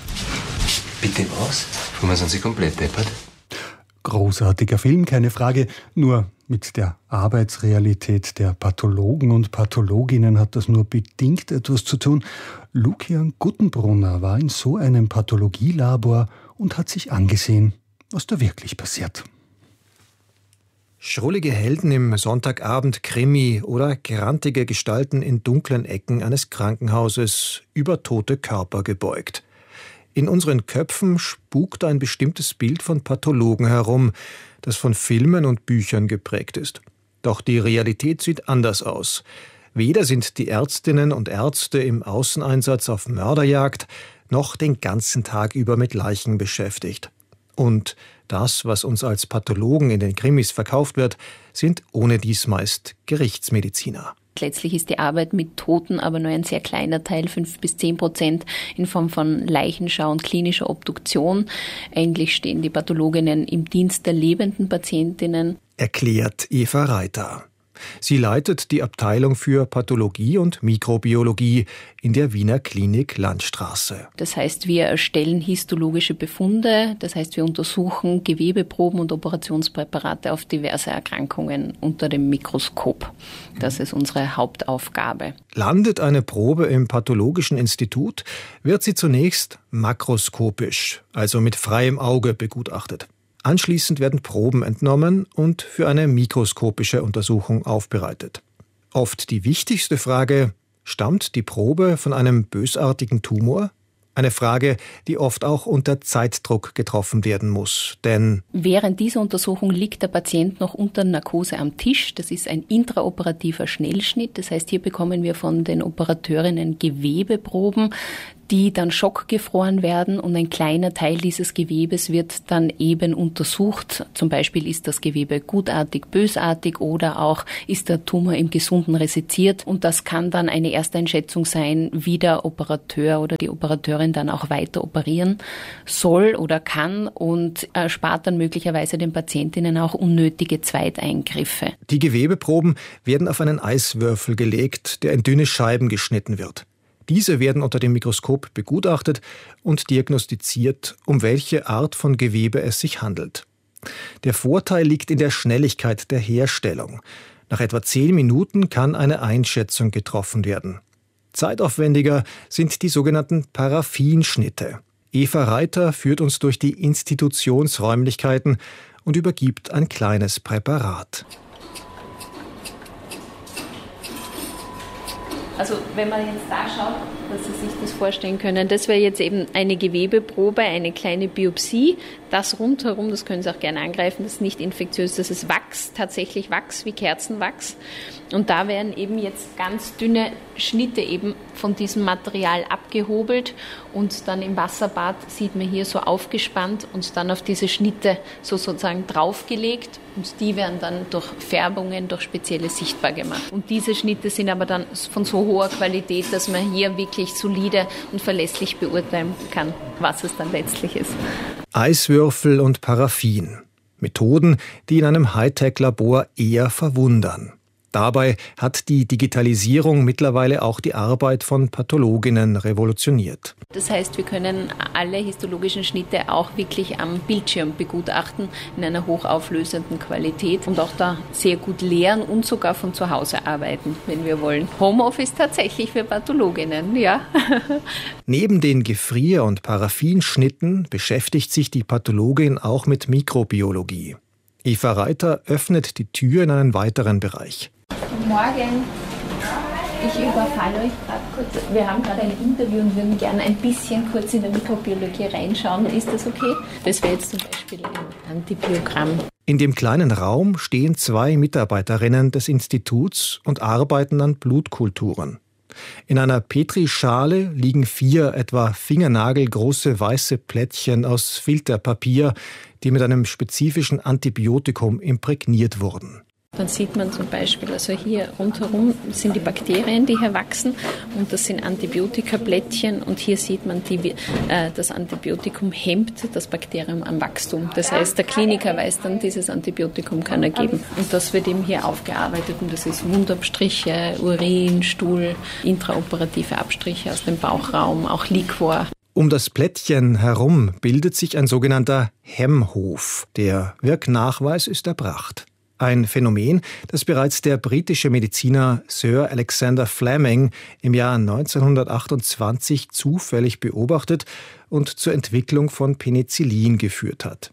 Bitte was? Warum sind Sie komplett deppert? Großartiger Film, keine Frage. Nur mit der Arbeitsrealität der Pathologen und Pathologinnen hat das nur bedingt etwas zu tun. Lukian Guttenbrunner war in so einem Pathologielabor und hat sich angesehen, was da wirklich passiert. Schrullige Helden im Sonntagabend-Krimi oder grantige Gestalten in dunklen Ecken eines Krankenhauses, über tote Körper gebeugt. In unseren Köpfen spukt ein bestimmtes Bild von Pathologen herum, das von Filmen und Büchern geprägt ist. Doch die Realität sieht anders aus. Weder sind die Ärztinnen und Ärzte im Außeneinsatz auf Mörderjagd, noch den ganzen Tag über mit Leichen beschäftigt. Und das, was uns als Pathologen in den Krimis verkauft wird, sind ohnedies meist Gerichtsmediziner. Letztlich ist die Arbeit mit Toten aber nur ein sehr kleiner Teil, fünf bis zehn Prozent in Form von Leichenschau und klinischer Obduktion. Eigentlich stehen die Pathologinnen im Dienst der lebenden Patientinnen. Erklärt Eva Reiter. Sie leitet die Abteilung für Pathologie und Mikrobiologie in der Wiener Klinik Landstraße. Das heißt, wir erstellen histologische Befunde, das heißt, wir untersuchen Gewebeproben und Operationspräparate auf diverse Erkrankungen unter dem Mikroskop. Das ist unsere Hauptaufgabe. Landet eine Probe im pathologischen Institut, wird sie zunächst makroskopisch, also mit freiem Auge begutachtet. Anschließend werden Proben entnommen und für eine mikroskopische Untersuchung aufbereitet. Oft die wichtigste Frage: Stammt die Probe von einem bösartigen Tumor? Eine Frage, die oft auch unter Zeitdruck getroffen werden muss, denn während dieser Untersuchung liegt der Patient noch unter Narkose am Tisch. Das ist ein intraoperativer Schnellschnitt. Das heißt, hier bekommen wir von den Operateurinnen Gewebeproben, die dann schockgefroren werden, und ein kleiner Teil dieses Gewebes wird dann eben untersucht. Zum Beispiel ist das Gewebe gutartig, bösartig oder auch ist der Tumor im Gesunden resiziert, und das kann dann eine Ersteinschätzung sein, wie der Operateur oder die Operateurin dann auch weiter operieren soll oder kann, und erspart dann möglicherweise den Patientinnen auch unnötige Zweiteingriffe. Die Gewebeproben werden auf einen Eiswürfel gelegt, der in dünne Scheiben geschnitten wird. Diese werden unter dem Mikroskop begutachtet und diagnostiziert, um welche Art von Gewebe es sich handelt. Der Vorteil liegt in der Schnelligkeit der Herstellung. Nach etwa zehn Minuten kann eine Einschätzung getroffen werden. Zeitaufwendiger sind die sogenannten Paraffinschnitte. Eva Reiter führt uns durch die Institutionsräumlichkeiten und übergibt ein kleines Präparat. Also wenn man jetzt da schaut, dass Sie sich das vorstellen können, das wäre jetzt eben eine Gewebeprobe, eine kleine Biopsie. Das rundherum, das können Sie auch gerne angreifen, das ist nicht infektiös, das ist Wachs, tatsächlich Wachs wie Kerzenwachs. Und da werden eben jetzt ganz dünne Schnitte eben von diesem Material abgehobelt und dann im Wasserbad sieht man hier so aufgespannt und dann auf diese Schnitte so sozusagen draufgelegt. Und die werden dann durch Färbungen, durch spezielle sichtbar gemacht. Und diese Schnitte sind aber dann von so hoher Qualität, dass man hier wirklich solide und verlässlich beurteilen kann, was es dann letztlich ist. Eiswürfel und Paraffin. Methoden, die in einem Hightech-Labor eher verwundern. Dabei hat die Digitalisierung mittlerweile auch die Arbeit von Pathologinnen revolutioniert. Das heißt, wir können alle histologischen Schnitte auch wirklich am Bildschirm begutachten, in einer hochauflösenden Qualität und auch da sehr gut lehren und sogar von zu Hause arbeiten, wenn wir wollen. Homeoffice tatsächlich für Pathologinnen, ja. Neben den Gefrier- und Paraffinschnitten beschäftigt sich die Pathologin auch mit Mikrobiologie. Eva Reiter öffnet die Tür in einen weiteren Bereich. Guten Morgen. Ich überfalle euch gerade kurz. Wir haben gerade ein Interview und würden gerne ein bisschen kurz in der Mikrobiologie reinschauen. Ist das okay? Das wäre jetzt zum Beispiel ein Antibiogramm. In dem kleinen Raum stehen zwei Mitarbeiterinnen des Instituts und arbeiten an Blutkulturen. In einer Petrischale liegen vier etwa fingernagelgroße weiße Plättchen aus Filterpapier, die mit einem spezifischen Antibiotikum imprägniert wurden. Dann sieht man zum Beispiel, also hier rundherum sind die Bakterien, die hier wachsen, und das sind Antibiotikaplättchen, und hier sieht man, die, äh, das Antibiotikum hemmt das Bakterium am Wachstum. Das heißt, der Kliniker weiß dann, dieses Antibiotikum kann er geben. Und das wird eben hier aufgearbeitet, und das ist Wundabstriche, Urin, Stuhl, intraoperative Abstriche aus dem Bauchraum, auch Liquor. Um das Plättchen herum bildet sich ein sogenannter Hemmhof. Der Wirknachweis ist erbracht. Ein Phänomen, das bereits der britische Mediziner Sir Alexander Fleming im Jahr neunzehnhundertachtundzwanzig zufällig beobachtet und zur Entwicklung von Penicillin geführt hat.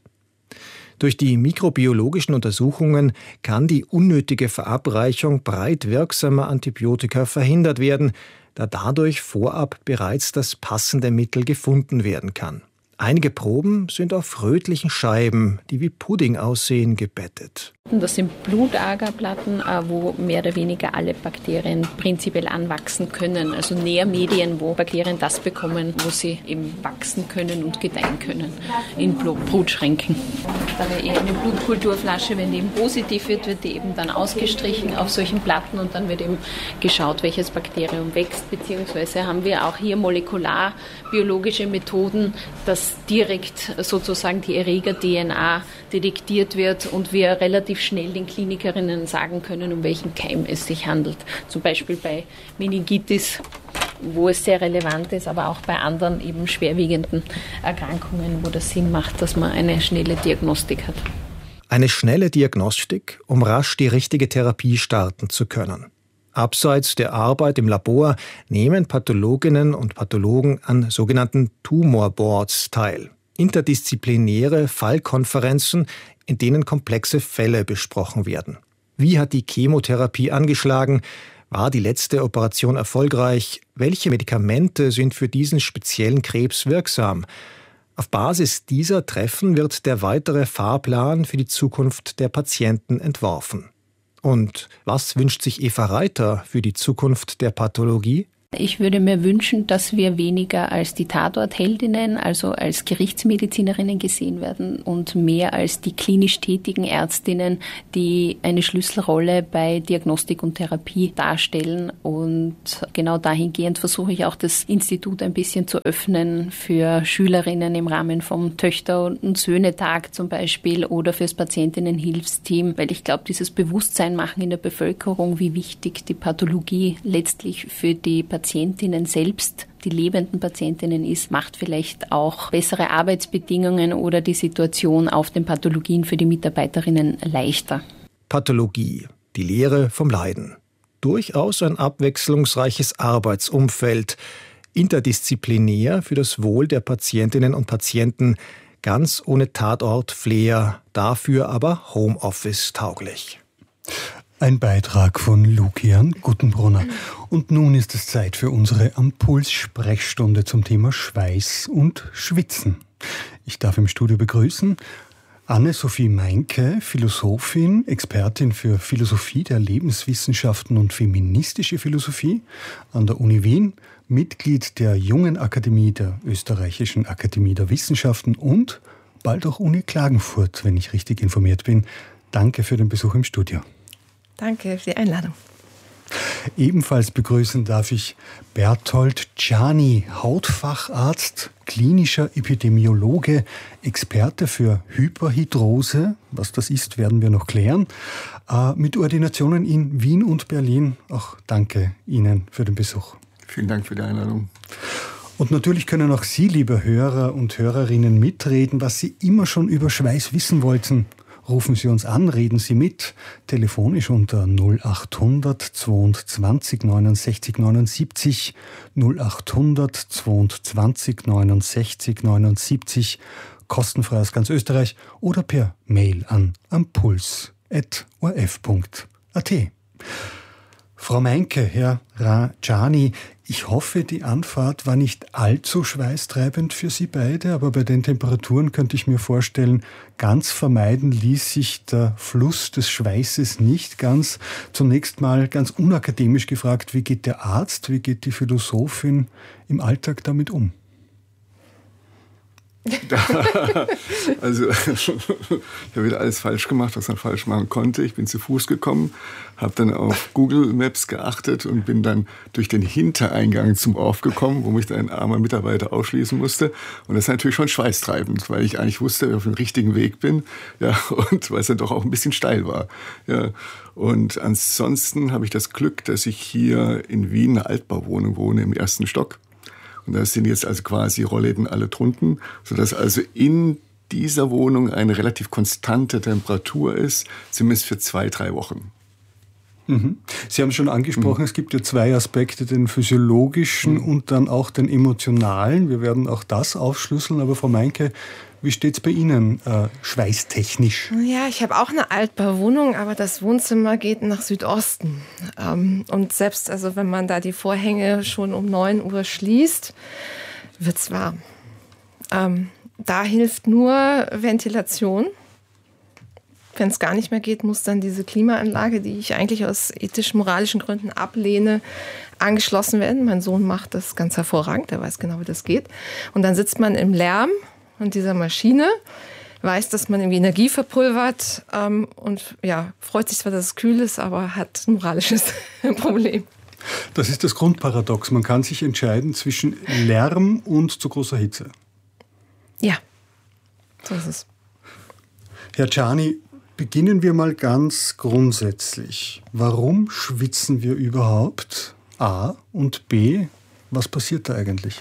Durch die mikrobiologischen Untersuchungen kann die unnötige Verabreichung breit wirksamer Antibiotika verhindert werden, da dadurch vorab bereits das passende Mittel gefunden werden kann. Einige Proben sind auf rötlichen Scheiben, die wie Pudding aussehen, gebettet. Das sind Blutagerplatten, wo mehr oder weniger alle Bakterien prinzipiell anwachsen können. Also Nährmedien, wo Bakterien das bekommen, wo sie eben wachsen können und gedeihen können. In Brutschränken. Da wäre eher eine Blutkulturflasche, wenn die eben positiv wird, wird die eben dann ausgestrichen auf solchen Platten und dann wird eben geschaut, welches Bakterium wächst. Beziehungsweise haben wir auch hier molekularbiologische Methoden, dass direkt sozusagen die Erreger-D N A detektiert wird und wir relativ schnell den Klinikerinnen sagen können, um welchen Keim es sich handelt. Zum Beispiel bei Meningitis, wo es sehr relevant ist, aber auch bei anderen eben schwerwiegenden Erkrankungen, wo das Sinn macht, dass man eine schnelle Diagnostik hat. Eine schnelle Diagnostik, um rasch die richtige Therapie starten zu können. Abseits der Arbeit im Labor nehmen Pathologinnen und Pathologen an sogenannten Tumorboards teil. interdisziplinäre Fallkonferenzen, in denen komplexe Fälle besprochen werden. Wie hat die Chemotherapie angeschlagen? War die letzte Operation erfolgreich? Welche Medikamente sind für diesen speziellen Krebs wirksam? Auf Basis dieser Treffen wird der weitere Fahrplan für die Zukunft der Patienten entworfen. Und was wünscht sich Eva Reiter für die Zukunft der Pathologie? Ich würde mir wünschen, dass wir weniger als die Tatortheldinnen, also als Gerichtsmedizinerinnen gesehen werden und mehr als die klinisch tätigen Ärztinnen, die eine Schlüsselrolle bei Diagnostik und Therapie darstellen. Und genau dahingehend versuche ich auch das Institut ein bisschen zu öffnen für Schülerinnen im Rahmen vom Töchter- und Söhne-Tag zum Beispiel oder fürs Patientinnenhilfsteam, weil ich glaube, dieses Bewusstsein machen in der Bevölkerung, wie wichtig die Pathologie letztlich für die Patienten Patientinnen selbst, die lebenden Patientinnen ist, macht vielleicht auch bessere Arbeitsbedingungen oder die Situation auf den Pathologien für die Mitarbeiterinnen leichter. Pathologie, die Lehre vom Leiden. Durchaus ein abwechslungsreiches Arbeitsumfeld, interdisziplinär für das Wohl der Patientinnen und Patienten, ganz ohne Tatort-Flair, dafür aber Homeoffice-tauglich. Ein Beitrag von Lukian Guttenbrunner. Und nun ist es Zeit für unsere Am-Puls-Sprechstunde zum Thema Schweiß und Schwitzen. Ich darf im Studio begrüßen Anne-Sophie Meinke, Philosophin, Expertin für Philosophie der Lebenswissenschaften und feministische Philosophie an der Uni Wien, Mitglied der Jungen Akademie der Österreichischen Akademie der Wissenschaften und bald auch Uni Klagenfurt, wenn ich richtig informiert bin. Danke für den Besuch im Studio. Danke für die Einladung. Ebenfalls begrüßen darf ich Berthold Czani, Hautfacharzt, klinischer Epidemiologe, Experte für Hyperhidrose. Was das ist, werden wir noch klären. Äh, mit Ordinationen in Wien und Berlin. Auch danke Ihnen für den Besuch. Vielen Dank für die Einladung. Und natürlich können auch Sie, liebe Hörer und Hörerinnen, mitreden, was Sie immer schon über Schweiß wissen wollten. Rufen Sie uns an, reden Sie mit, telefonisch unter null achthundert zweiundzwanzig neunundsechzig neunundsiebzig, null achthundert zweiundzwanzig neunundsechzig neunundsiebzig, kostenfrei aus ganz Österreich oder per Mail an ampuls at o r f punkt a t. Frau Meinke, Herr Czani, ich hoffe, die Anfahrt war nicht allzu schweißtreibend für Sie beide, aber bei den Temperaturen könnte ich mir vorstellen, ganz vermeiden ließ sich der Fluss des Schweißes nicht ganz. Zunächst mal ganz unakademisch gefragt, wie geht der Arzt, wie geht die Philosophin im Alltag damit um? Also ich habe wieder alles falsch gemacht, was man falsch machen konnte. Ich bin zu Fuß gekommen, habe dann auf Google Maps geachtet und bin dann durch den Hintereingang zum Ort gekommen, wo mich dann ein armer Mitarbeiter ausschließen musste. Und das ist natürlich schon schweißtreibend, weil ich eigentlich wusste, dass ich auf dem richtigen Weg bin, ja, und weil es dann doch auch ein bisschen steil war. Ja. Und ansonsten habe ich das Glück, dass ich hier in Wien eine Altbauwohnung wohne im ersten Stock. Und da sind jetzt also quasi Rollläden alle drunten, sodass also in dieser Wohnung eine relativ konstante Temperatur ist, zumindest für zwei, drei Wochen. Mhm. Sie haben schon angesprochen, mhm. es gibt ja zwei Aspekte, den physiologischen mhm. und dann auch den emotionalen. Wir werden auch das aufschlüsseln, aber Frau Meinke, wie steht es bei Ihnen äh, schweißtechnisch? Ja, ich habe auch eine Altbauwohnung, aber das Wohnzimmer geht nach Südosten. Ähm, und selbst also wenn man da die Vorhänge schon um neun Uhr schließt, wird es warm. Ähm, da hilft nur Ventilation. Wenn es gar nicht mehr geht, muss dann diese Klimaanlage, die ich eigentlich aus ethisch-moralischen Gründen ablehne, angeschlossen werden. Mein Sohn macht das ganz hervorragend, der weiß genau, wie das geht. Und dann sitzt man im Lärm und dieser Maschine, weiß, dass man irgendwie Energie verpulvert ähm, und ja, freut sich zwar, dass es kühl ist, aber hat ein moralisches Problem. Das ist das Grundparadox. Man kann sich entscheiden zwischen Lärm und zu großer Hitze. Ja, so ist es. Herr Czani, beginnen wir mal ganz grundsätzlich. Warum schwitzen wir überhaupt? A und B, was passiert da eigentlich?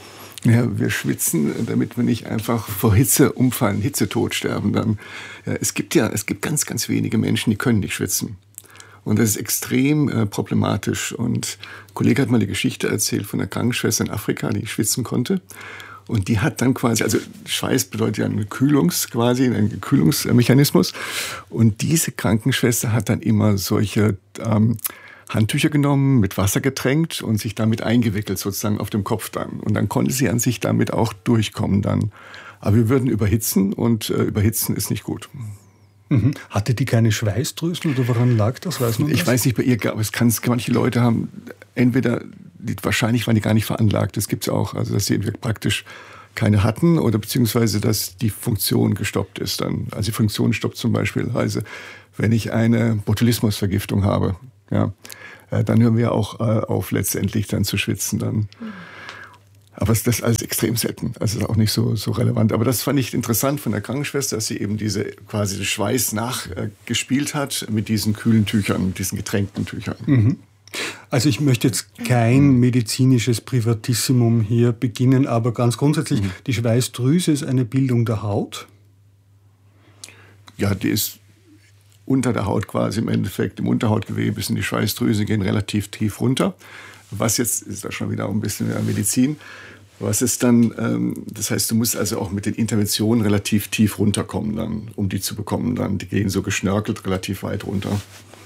Ja, wir schwitzen, damit wir nicht einfach vor Hitze umfallen, Hitzetod sterben dann. Ja, es gibt ja, es gibt ganz, ganz wenige Menschen, die können nicht schwitzen. Und das ist extrem äh, problematisch. Und ein Kollege hat mal die Geschichte erzählt von einer Krankenschwester in Afrika, die schwitzen konnte. Und die hat dann quasi, also Schweiß bedeutet ja ein Kühlungs, quasi ein Kühlungsmechanismus. Und diese Krankenschwester hat dann immer solche ähm, Handtücher genommen, mit Wasser getränkt und sich damit eingewickelt, sozusagen auf dem Kopf dann. Und dann konnte sie an sich damit auch durchkommen dann. Aber wir würden überhitzen und äh, überhitzen ist nicht gut. Mhm. Hatte die keine Schweißdrüsen oder woran lag das? Weiß man das? Ich weiß nicht bei ihr, aber es kann, manche Leute haben entweder, die, wahrscheinlich waren die gar nicht veranlagt, das gibt es auch, also dass sie praktisch keine hatten oder beziehungsweise, dass die Funktion gestoppt ist dann. Also die Funktion stoppt zum Beispiel, also wenn ich eine Botulismusvergiftung habe, ja, äh, dann hören wir auch äh, auf letztendlich dann zu schwitzen dann. Mhm. Aber das ist alles extrem selten, also ist auch nicht so, so relevant. Aber das fand ich interessant von der Krankenschwester, dass sie eben diese quasi den Schweiß nachgespielt äh, hat mit diesen kühlen Tüchern, mit diesen getränkten Tüchern. Mhm. Also ich möchte jetzt kein medizinisches Privatissimum hier beginnen, aber ganz grundsätzlich, mhm. die Schweißdrüse ist eine Bildung der Haut? Ja, die ist unter der Haut quasi im Endeffekt, im Unterhautgewebe sind die Schweißdrüsen, gehen relativ tief runter. Was jetzt, ist da schon wieder ein bisschen mehr Medizin, was ist dann, ähm, das heißt, du musst also auch mit den Interventionen relativ tief runterkommen dann, um die zu bekommen dann. Die gehen so geschnörkelt relativ weit runter.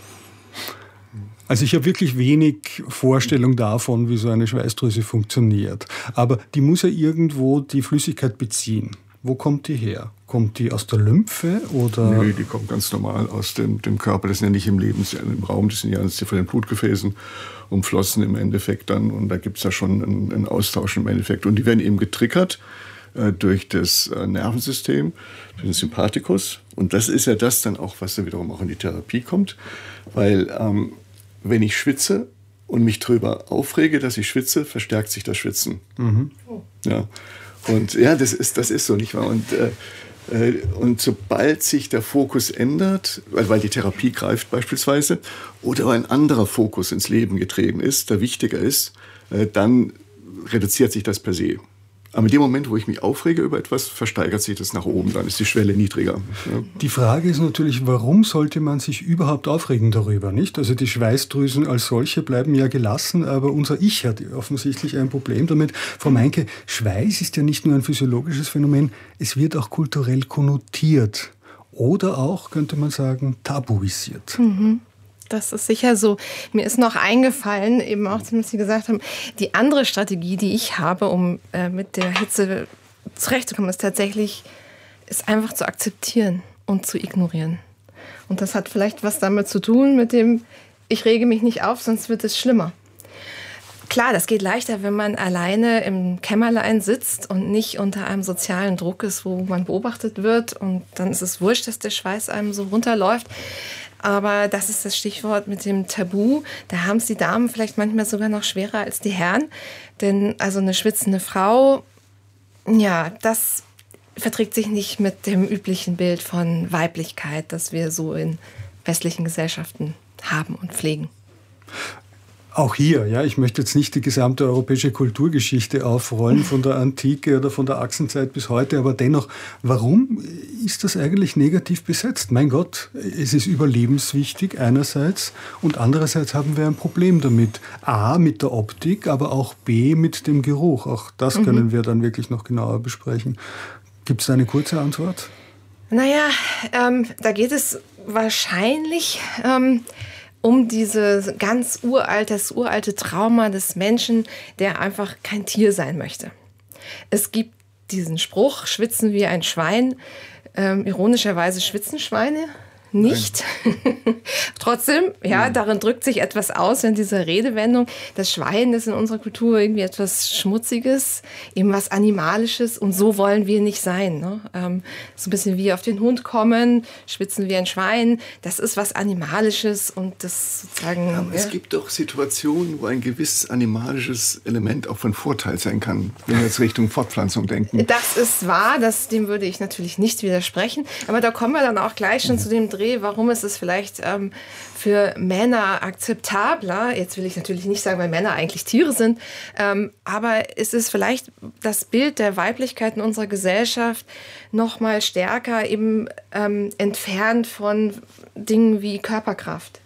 Also ich habe wirklich wenig Vorstellung davon, wie so eine Schweißdrüse funktioniert. Aber die muss ja irgendwo die Flüssigkeit beziehen. Wo kommt die her? Kommt die aus der Lymphe oder? Nee, die kommt ganz normal aus dem, dem Körper. Das sind ja nicht im Lebens, im Raum, das sind ja von den Blutgefäßen umflossen im Endeffekt dann. Und da gibt es ja schon einen, einen Austausch im Endeffekt. Und die werden eben getriggert äh, durch das äh, Nervensystem, durch den Sympathikus. Und das ist ja das dann auch, was dann wiederum auch in die Therapie kommt. Weil ähm, wenn ich schwitze und mich drüber aufrege, dass ich schwitze, verstärkt sich das Schwitzen. Mhm. Ja. Und ja, das ist, das ist so, nicht wahr? Und, äh, und sobald sich der Fokus ändert, weil, weil die Therapie greift beispielsweise, oder weil ein anderer Fokus ins Leben getreten ist, der wichtiger ist, äh, dann reduziert sich das per se. Aber in dem Moment, wo ich mich aufrege über etwas, versteigert sich das nach oben, dann ist die Schwelle niedriger. Ja. Die Frage ist natürlich, warum sollte man sich überhaupt aufregen darüber, nicht? Also die Schweißdrüsen als solche bleiben ja gelassen, aber unser Ich hat offensichtlich ein Problem damit. Frau Meinke, Schweiß ist ja nicht nur ein physiologisches Phänomen, es wird auch kulturell konnotiert oder auch, könnte man sagen, tabuisiert. Mhm. Das ist sicher so. Mir ist noch eingefallen, eben auch, was Sie gesagt haben, die andere Strategie, die ich habe, um äh, mit der Hitze zurechtzukommen, ist tatsächlich, ist einfach zu akzeptieren und zu ignorieren. Und das hat vielleicht was damit zu tun, mit dem, ich rege mich nicht auf, sonst wird es schlimmer. Klar, das geht leichter, wenn man alleine im Kämmerlein sitzt und nicht unter einem sozialen Druck ist, wo man beobachtet wird. Und dann ist es wurscht, dass der Schweiß einem so runterläuft. Aber das ist das Stichwort mit dem Tabu. Da haben es die Damen vielleicht manchmal sogar noch schwerer als die Herren. Denn also eine schwitzende Frau, ja, das verträgt sich nicht mit dem üblichen Bild von Weiblichkeit, das wir so in westlichen Gesellschaften haben und pflegen. Auch hier, ja, ich möchte jetzt nicht die gesamte europäische Kulturgeschichte aufrollen, von der Antike oder von der Achsenzeit bis heute, aber dennoch, warum ist das eigentlich negativ besetzt? Mein Gott, es ist überlebenswichtig einerseits und andererseits haben wir ein Problem damit. A, mit der Optik, aber auch B, mit dem Geruch. Auch das mhm. können wir dann wirklich noch genauer besprechen. Gibt es da eine kurze Antwort? Naja, ähm, da geht es wahrscheinlich ähm, um dieses ganz uralte, das uralte Trauma des Menschen, der einfach kein Tier sein möchte. Es gibt diesen Spruch, schwitzen wie ein Schwein. Ähm, ironischerweise schwitzen Schweine nicht. Trotzdem, ja, mhm. darin drückt sich etwas aus in dieser Redewendung. Das Schwein ist in unserer Kultur irgendwie etwas Schmutziges, eben was Animalisches und so wollen wir nicht sein. Ne? Ähm, so ein bisschen wie auf den Hund kommen, schwitzen wie ein Schwein, das ist was Animalisches und das sozusagen... Aber ja. Es gibt doch Situationen, wo ein gewisses animalisches Element auch von Vorteil sein kann, wenn wir jetzt Richtung Fortpflanzung denken. Das ist wahr, das, dem würde ich natürlich nicht widersprechen, aber da kommen wir dann auch gleich schon mhm. zu dem Dreh, warum ist es vielleicht ähm, für Männer akzeptabler, jetzt will ich natürlich nicht sagen, weil Männer eigentlich Tiere sind, ähm, aber ist es vielleicht das Bild der Weiblichkeit in unserer Gesellschaft noch mal stärker eben ähm, entfernt von Dingen wie Körperkraft.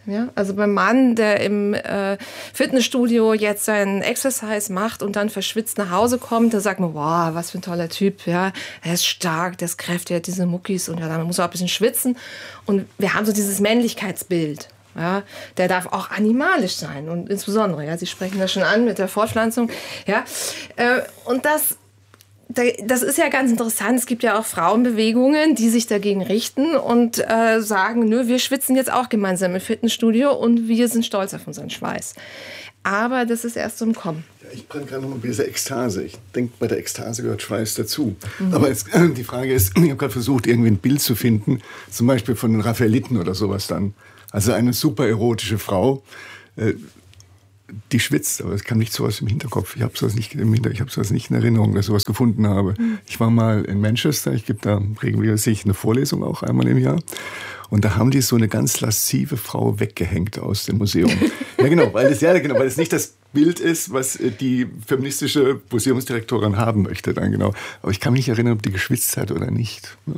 Ja, also beim Mann, der im äh, Fitnessstudio jetzt seinen Exercise macht und dann verschwitzt nach Hause kommt, da sagt man, wow, was für ein toller Typ, ja, er ist stark, der ist kräftig, er hat diese Muckis und ja, dann muss er auch ein bisschen schwitzen. Und wir haben so dieses Männlichkeitsbild, ja, der darf auch animalisch sein und insbesondere, ja, Sie sprechen das schon an mit der Fortpflanzung, ja, äh, und das Das ist ja ganz interessant. Es gibt ja auch Frauenbewegungen, die sich dagegen richten und äh, sagen, nö, wir schwitzen jetzt auch gemeinsam im Fitnessstudio und wir sind stolz auf unseren Schweiß. Aber das ist erst so im Kommen. Ja, ich brenne gerade noch mal bei dieser Ekstase. Ich denke, bei der Ekstase gehört Schweiß dazu. Mhm. Aber jetzt, äh, die Frage ist, ich habe gerade versucht, irgendwie ein Bild zu finden, zum Beispiel von den Raphaeliten oder sowas dann. Also eine super erotische Frau, äh, die schwitzt, aber es kam nicht sowas im Hinterkopf. Ich habe sowas nicht im Hinter, ich habe sowas nicht in Erinnerung, dass ich sowas gefunden habe. Mhm. Ich war mal in Manchester, ich gebe da regelmäßig eine Vorlesung auch einmal im Jahr. Und da haben die so eine ganz lascive Frau weggehängt aus dem Museum. Ja genau, weil es ja genau, weil es nicht das Bild ist, was die feministische Museumsdirektorin haben möchte dann genau. Aber ich kann mich nicht erinnern, ob die geschwitzt hat oder nicht. Ja.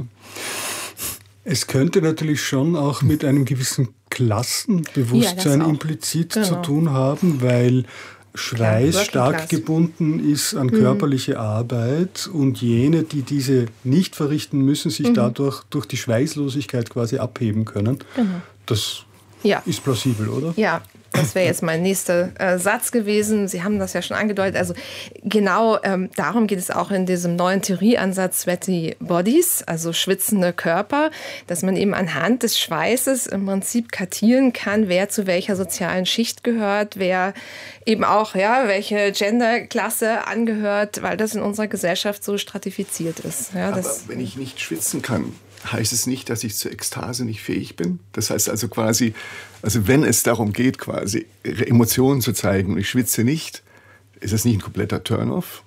Es könnte natürlich schon auch mit einem gewissen Klassenbewusstsein ja, implizit genau. zu tun haben, weil Schweiß Klar, stark gebunden ist an mhm. körperliche Arbeit und jene, die diese nicht verrichten müssen, sich mhm. dadurch durch die Schweißlosigkeit quasi abheben können. Genau. Das ja. ist plausibel, oder? Ja. Das wäre jetzt mein nächster äh, Satz gewesen. Sie haben das ja schon angedeutet. Also genau ähm, darum geht es auch in diesem neuen Theorieansatz Sweaty Bodies, also schwitzende Körper, dass man eben anhand des Schweißes im Prinzip kartieren kann, wer zu welcher sozialen Schicht gehört, wer eben auch, ja, welche Genderklasse angehört, weil das in unserer Gesellschaft so stratifiziert ist. Ja, Aber das, wenn ich nicht schwitzen kann, heißt es nicht, dass ich zur Ekstase nicht fähig bin? Das heißt also quasi, also wenn es darum geht, quasi Emotionen zu zeigen und ich schwitze nicht, ist das nicht ein kompletter Turn-off?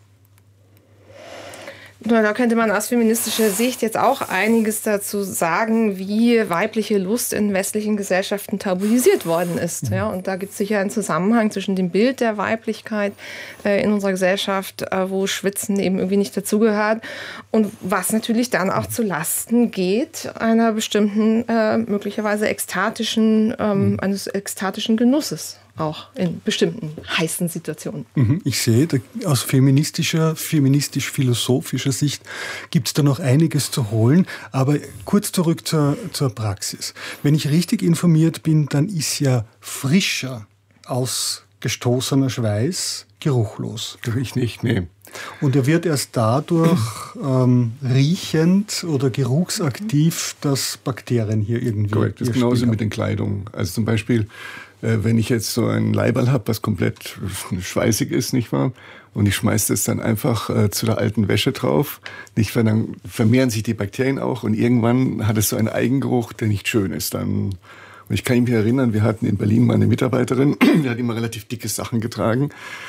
Da könnte man aus feministischer Sicht jetzt auch einiges dazu sagen, wie weibliche Lust in westlichen Gesellschaften tabuisiert worden ist. Ja, und da gibt es sicher einen Zusammenhang zwischen dem Bild der Weiblichkeit äh, in unserer Gesellschaft, äh, wo Schwitzen eben irgendwie nicht dazugehört und was natürlich dann auch zu Lasten geht einer bestimmten, äh, möglicherweise ekstatischen, ähm, eines ekstatischen Genusses. Auch in bestimmten heißen Situationen. Ich sehe, aus feministischer, feministisch-philosophischer Sicht gibt es da noch einiges zu holen. Aber kurz zurück zur, zur Praxis. Wenn ich richtig informiert bin, dann ist ja frischer ausgestoßener Schweiß geruchlos. Ich nicht, nee. Und er wird erst dadurch ähm, riechend oder geruchsaktiv, dass Bakterien hier irgendwie... Korrekt, das ist genauso mit den Kleidungen. Also zum Beispiel... Wenn ich jetzt so ein Leiberl habe, was komplett schweißig ist, nicht wahr? Und ich schmeiße das dann einfach äh, zu der alten Wäsche drauf, nicht wahr? Dann vermehren sich die Bakterien auch und irgendwann hat es so einen Eigengeruch, der nicht schön ist dann. Und ich kann mich erinnern, wir hatten in Berlin mal eine Mitarbeiterin, die hat immer relativ dicke Sachen getragen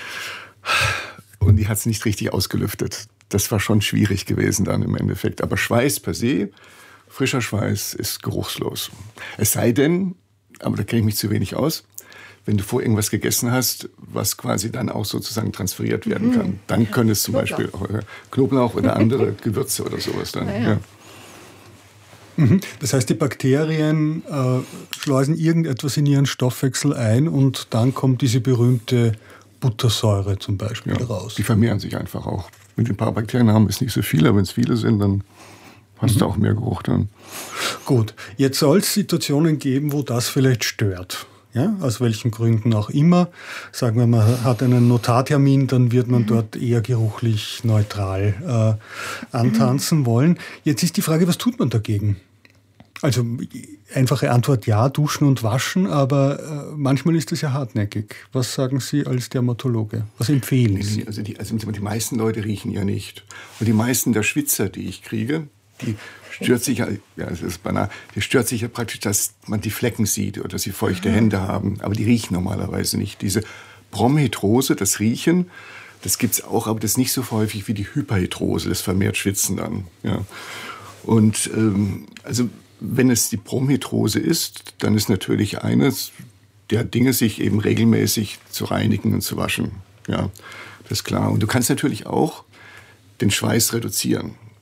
und die hat es nicht richtig ausgelüftet. Das war schon schwierig gewesen dann im Endeffekt. Aber Schweiß per se, frischer Schweiß ist geruchslos. Es sei denn, aber da kenne ich mich zu wenig aus, wenn du vor irgendwas gegessen hast, was quasi dann auch sozusagen transferiert werden kann. Dann können es zum Knoblauch. Beispiel auch äh, Knoblauch oder andere Gewürze oder sowas dann. Ja, ja. Ja. Das heißt, die Bakterien äh, schleusen irgendetwas in ihren Stoffwechsel ein und dann kommt diese berühmte Buttersäure zum Beispiel ja, raus. Die vermehren sich einfach auch. Wenn die ein paar Bakterien haben, ist nicht so viel, aber wenn es viele sind, dann hast du auch mehr Geruch dann. Gut, jetzt soll es Situationen geben, wo das vielleicht stört. Ja, aus welchen Gründen auch immer. Sagen wir, man hat einen Notartermin, dann wird man mhm. dort eher geruchlich neutral äh, antanzen mhm. wollen. Jetzt ist die Frage, was tut man dagegen? Also einfache Antwort, ja, duschen und waschen, aber äh, manchmal ist das ja hartnäckig. Was sagen Sie als Dermatologe? Was empfehlen Sie? Also die, also die meisten Leute riechen ja nicht. Und die meisten der Schwitzer, die ich kriege, die stört sich ja, ja, das ist banal, die stört sich ja praktisch, dass man die Flecken sieht oder dass sie feuchte Aha. Hände haben. Aber die riechen normalerweise nicht. Diese Bromhydrose, das Riechen, das gibt es auch, aber das ist nicht so häufig wie die Hyperhidrose, das vermehrt Schwitzen dann. Ja. Und ähm, also wenn es die Bromhydrose ist, dann ist natürlich eines der Dinge, sich eben regelmäßig zu reinigen und zu waschen. Ja, das ist klar. Und du kannst natürlich auch den Schweiß reduzieren.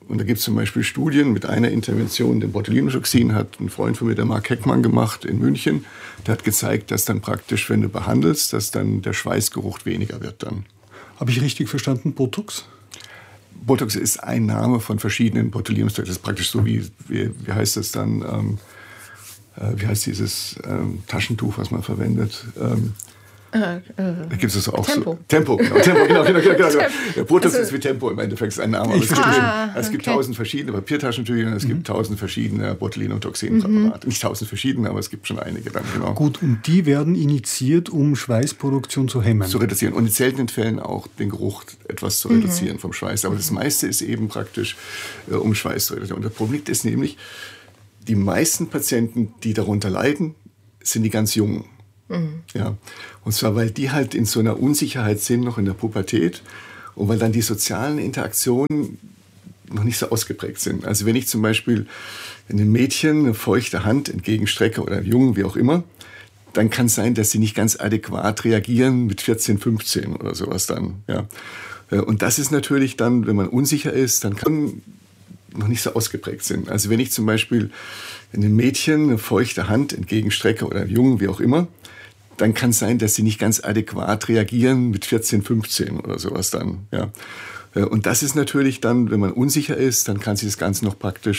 Und da gibt es zum Beispiel Studien mit einer Intervention, dem Botulinumtoxin, hat ein Freund von mir, der Mark Heckmann, gemacht in München. Der hat gezeigt, dass dann praktisch, wenn du behandelst, dass dann der Schweißgeruch weniger wird dann. Habe ich richtig verstanden, Botox? Botox ist ein Name von verschiedenen Botulinumtoxinen. Das ist praktisch so wie, wie, wie heißt das dann, ähm, äh, wie heißt dieses ähm, Taschentuch, was man verwendet? Ähm, Äh, äh, da gibt es auch Tempo. So, Tempo, genau, Tempo, genau, genau, genau, genau. Tempo. Ja, Botox Also, ist wie Tempo im Endeffekt, ist ein Name. Aber es, gibt, ah, es gibt okay. tausend verschiedene Papiertaschentücher und es Mhm. gibt tausend verschiedene Botulinumtoxinpräparate. Nicht tausend verschiedene, aber es gibt schon einige dann, genau. Gut, und die werden initiiert, um Schweißproduktion zu hemmen. Zu reduzieren und in seltenen Fällen auch den Geruch etwas zu Mhm. reduzieren vom Schweiß. Aber das meiste ist eben praktisch, äh, um Schweiß zu reduzieren. Und das Problem ist nämlich, die meisten Patienten, die darunter leiden, sind die ganz Jungen. Mhm. Ja, und zwar, weil die halt in so einer Unsicherheit sind, noch in der Pubertät, und weil dann die sozialen Interaktionen noch nicht so ausgeprägt sind. Also wenn ich zum Beispiel einem Mädchen eine feuchte Hand entgegenstrecke oder einem Jungen, wie auch immer, dann kann es sein, dass sie nicht ganz adäquat reagieren mit vierzehn, fünfzehn oder sowas dann. Ja. Und das ist natürlich dann, wenn man unsicher ist, dann kann noch nicht so ausgeprägt sind. Also wenn ich zum Beispiel einem Mädchen eine feuchte Hand entgegenstrecke oder einem Jungen, wie auch immer, dann kann es sein, dass sie nicht ganz adäquat reagieren mit vierzehn, fünfzehn oder sowas dann. Ja. Und das ist natürlich dann, wenn man unsicher ist, dann kann sich das Ganze noch praktisch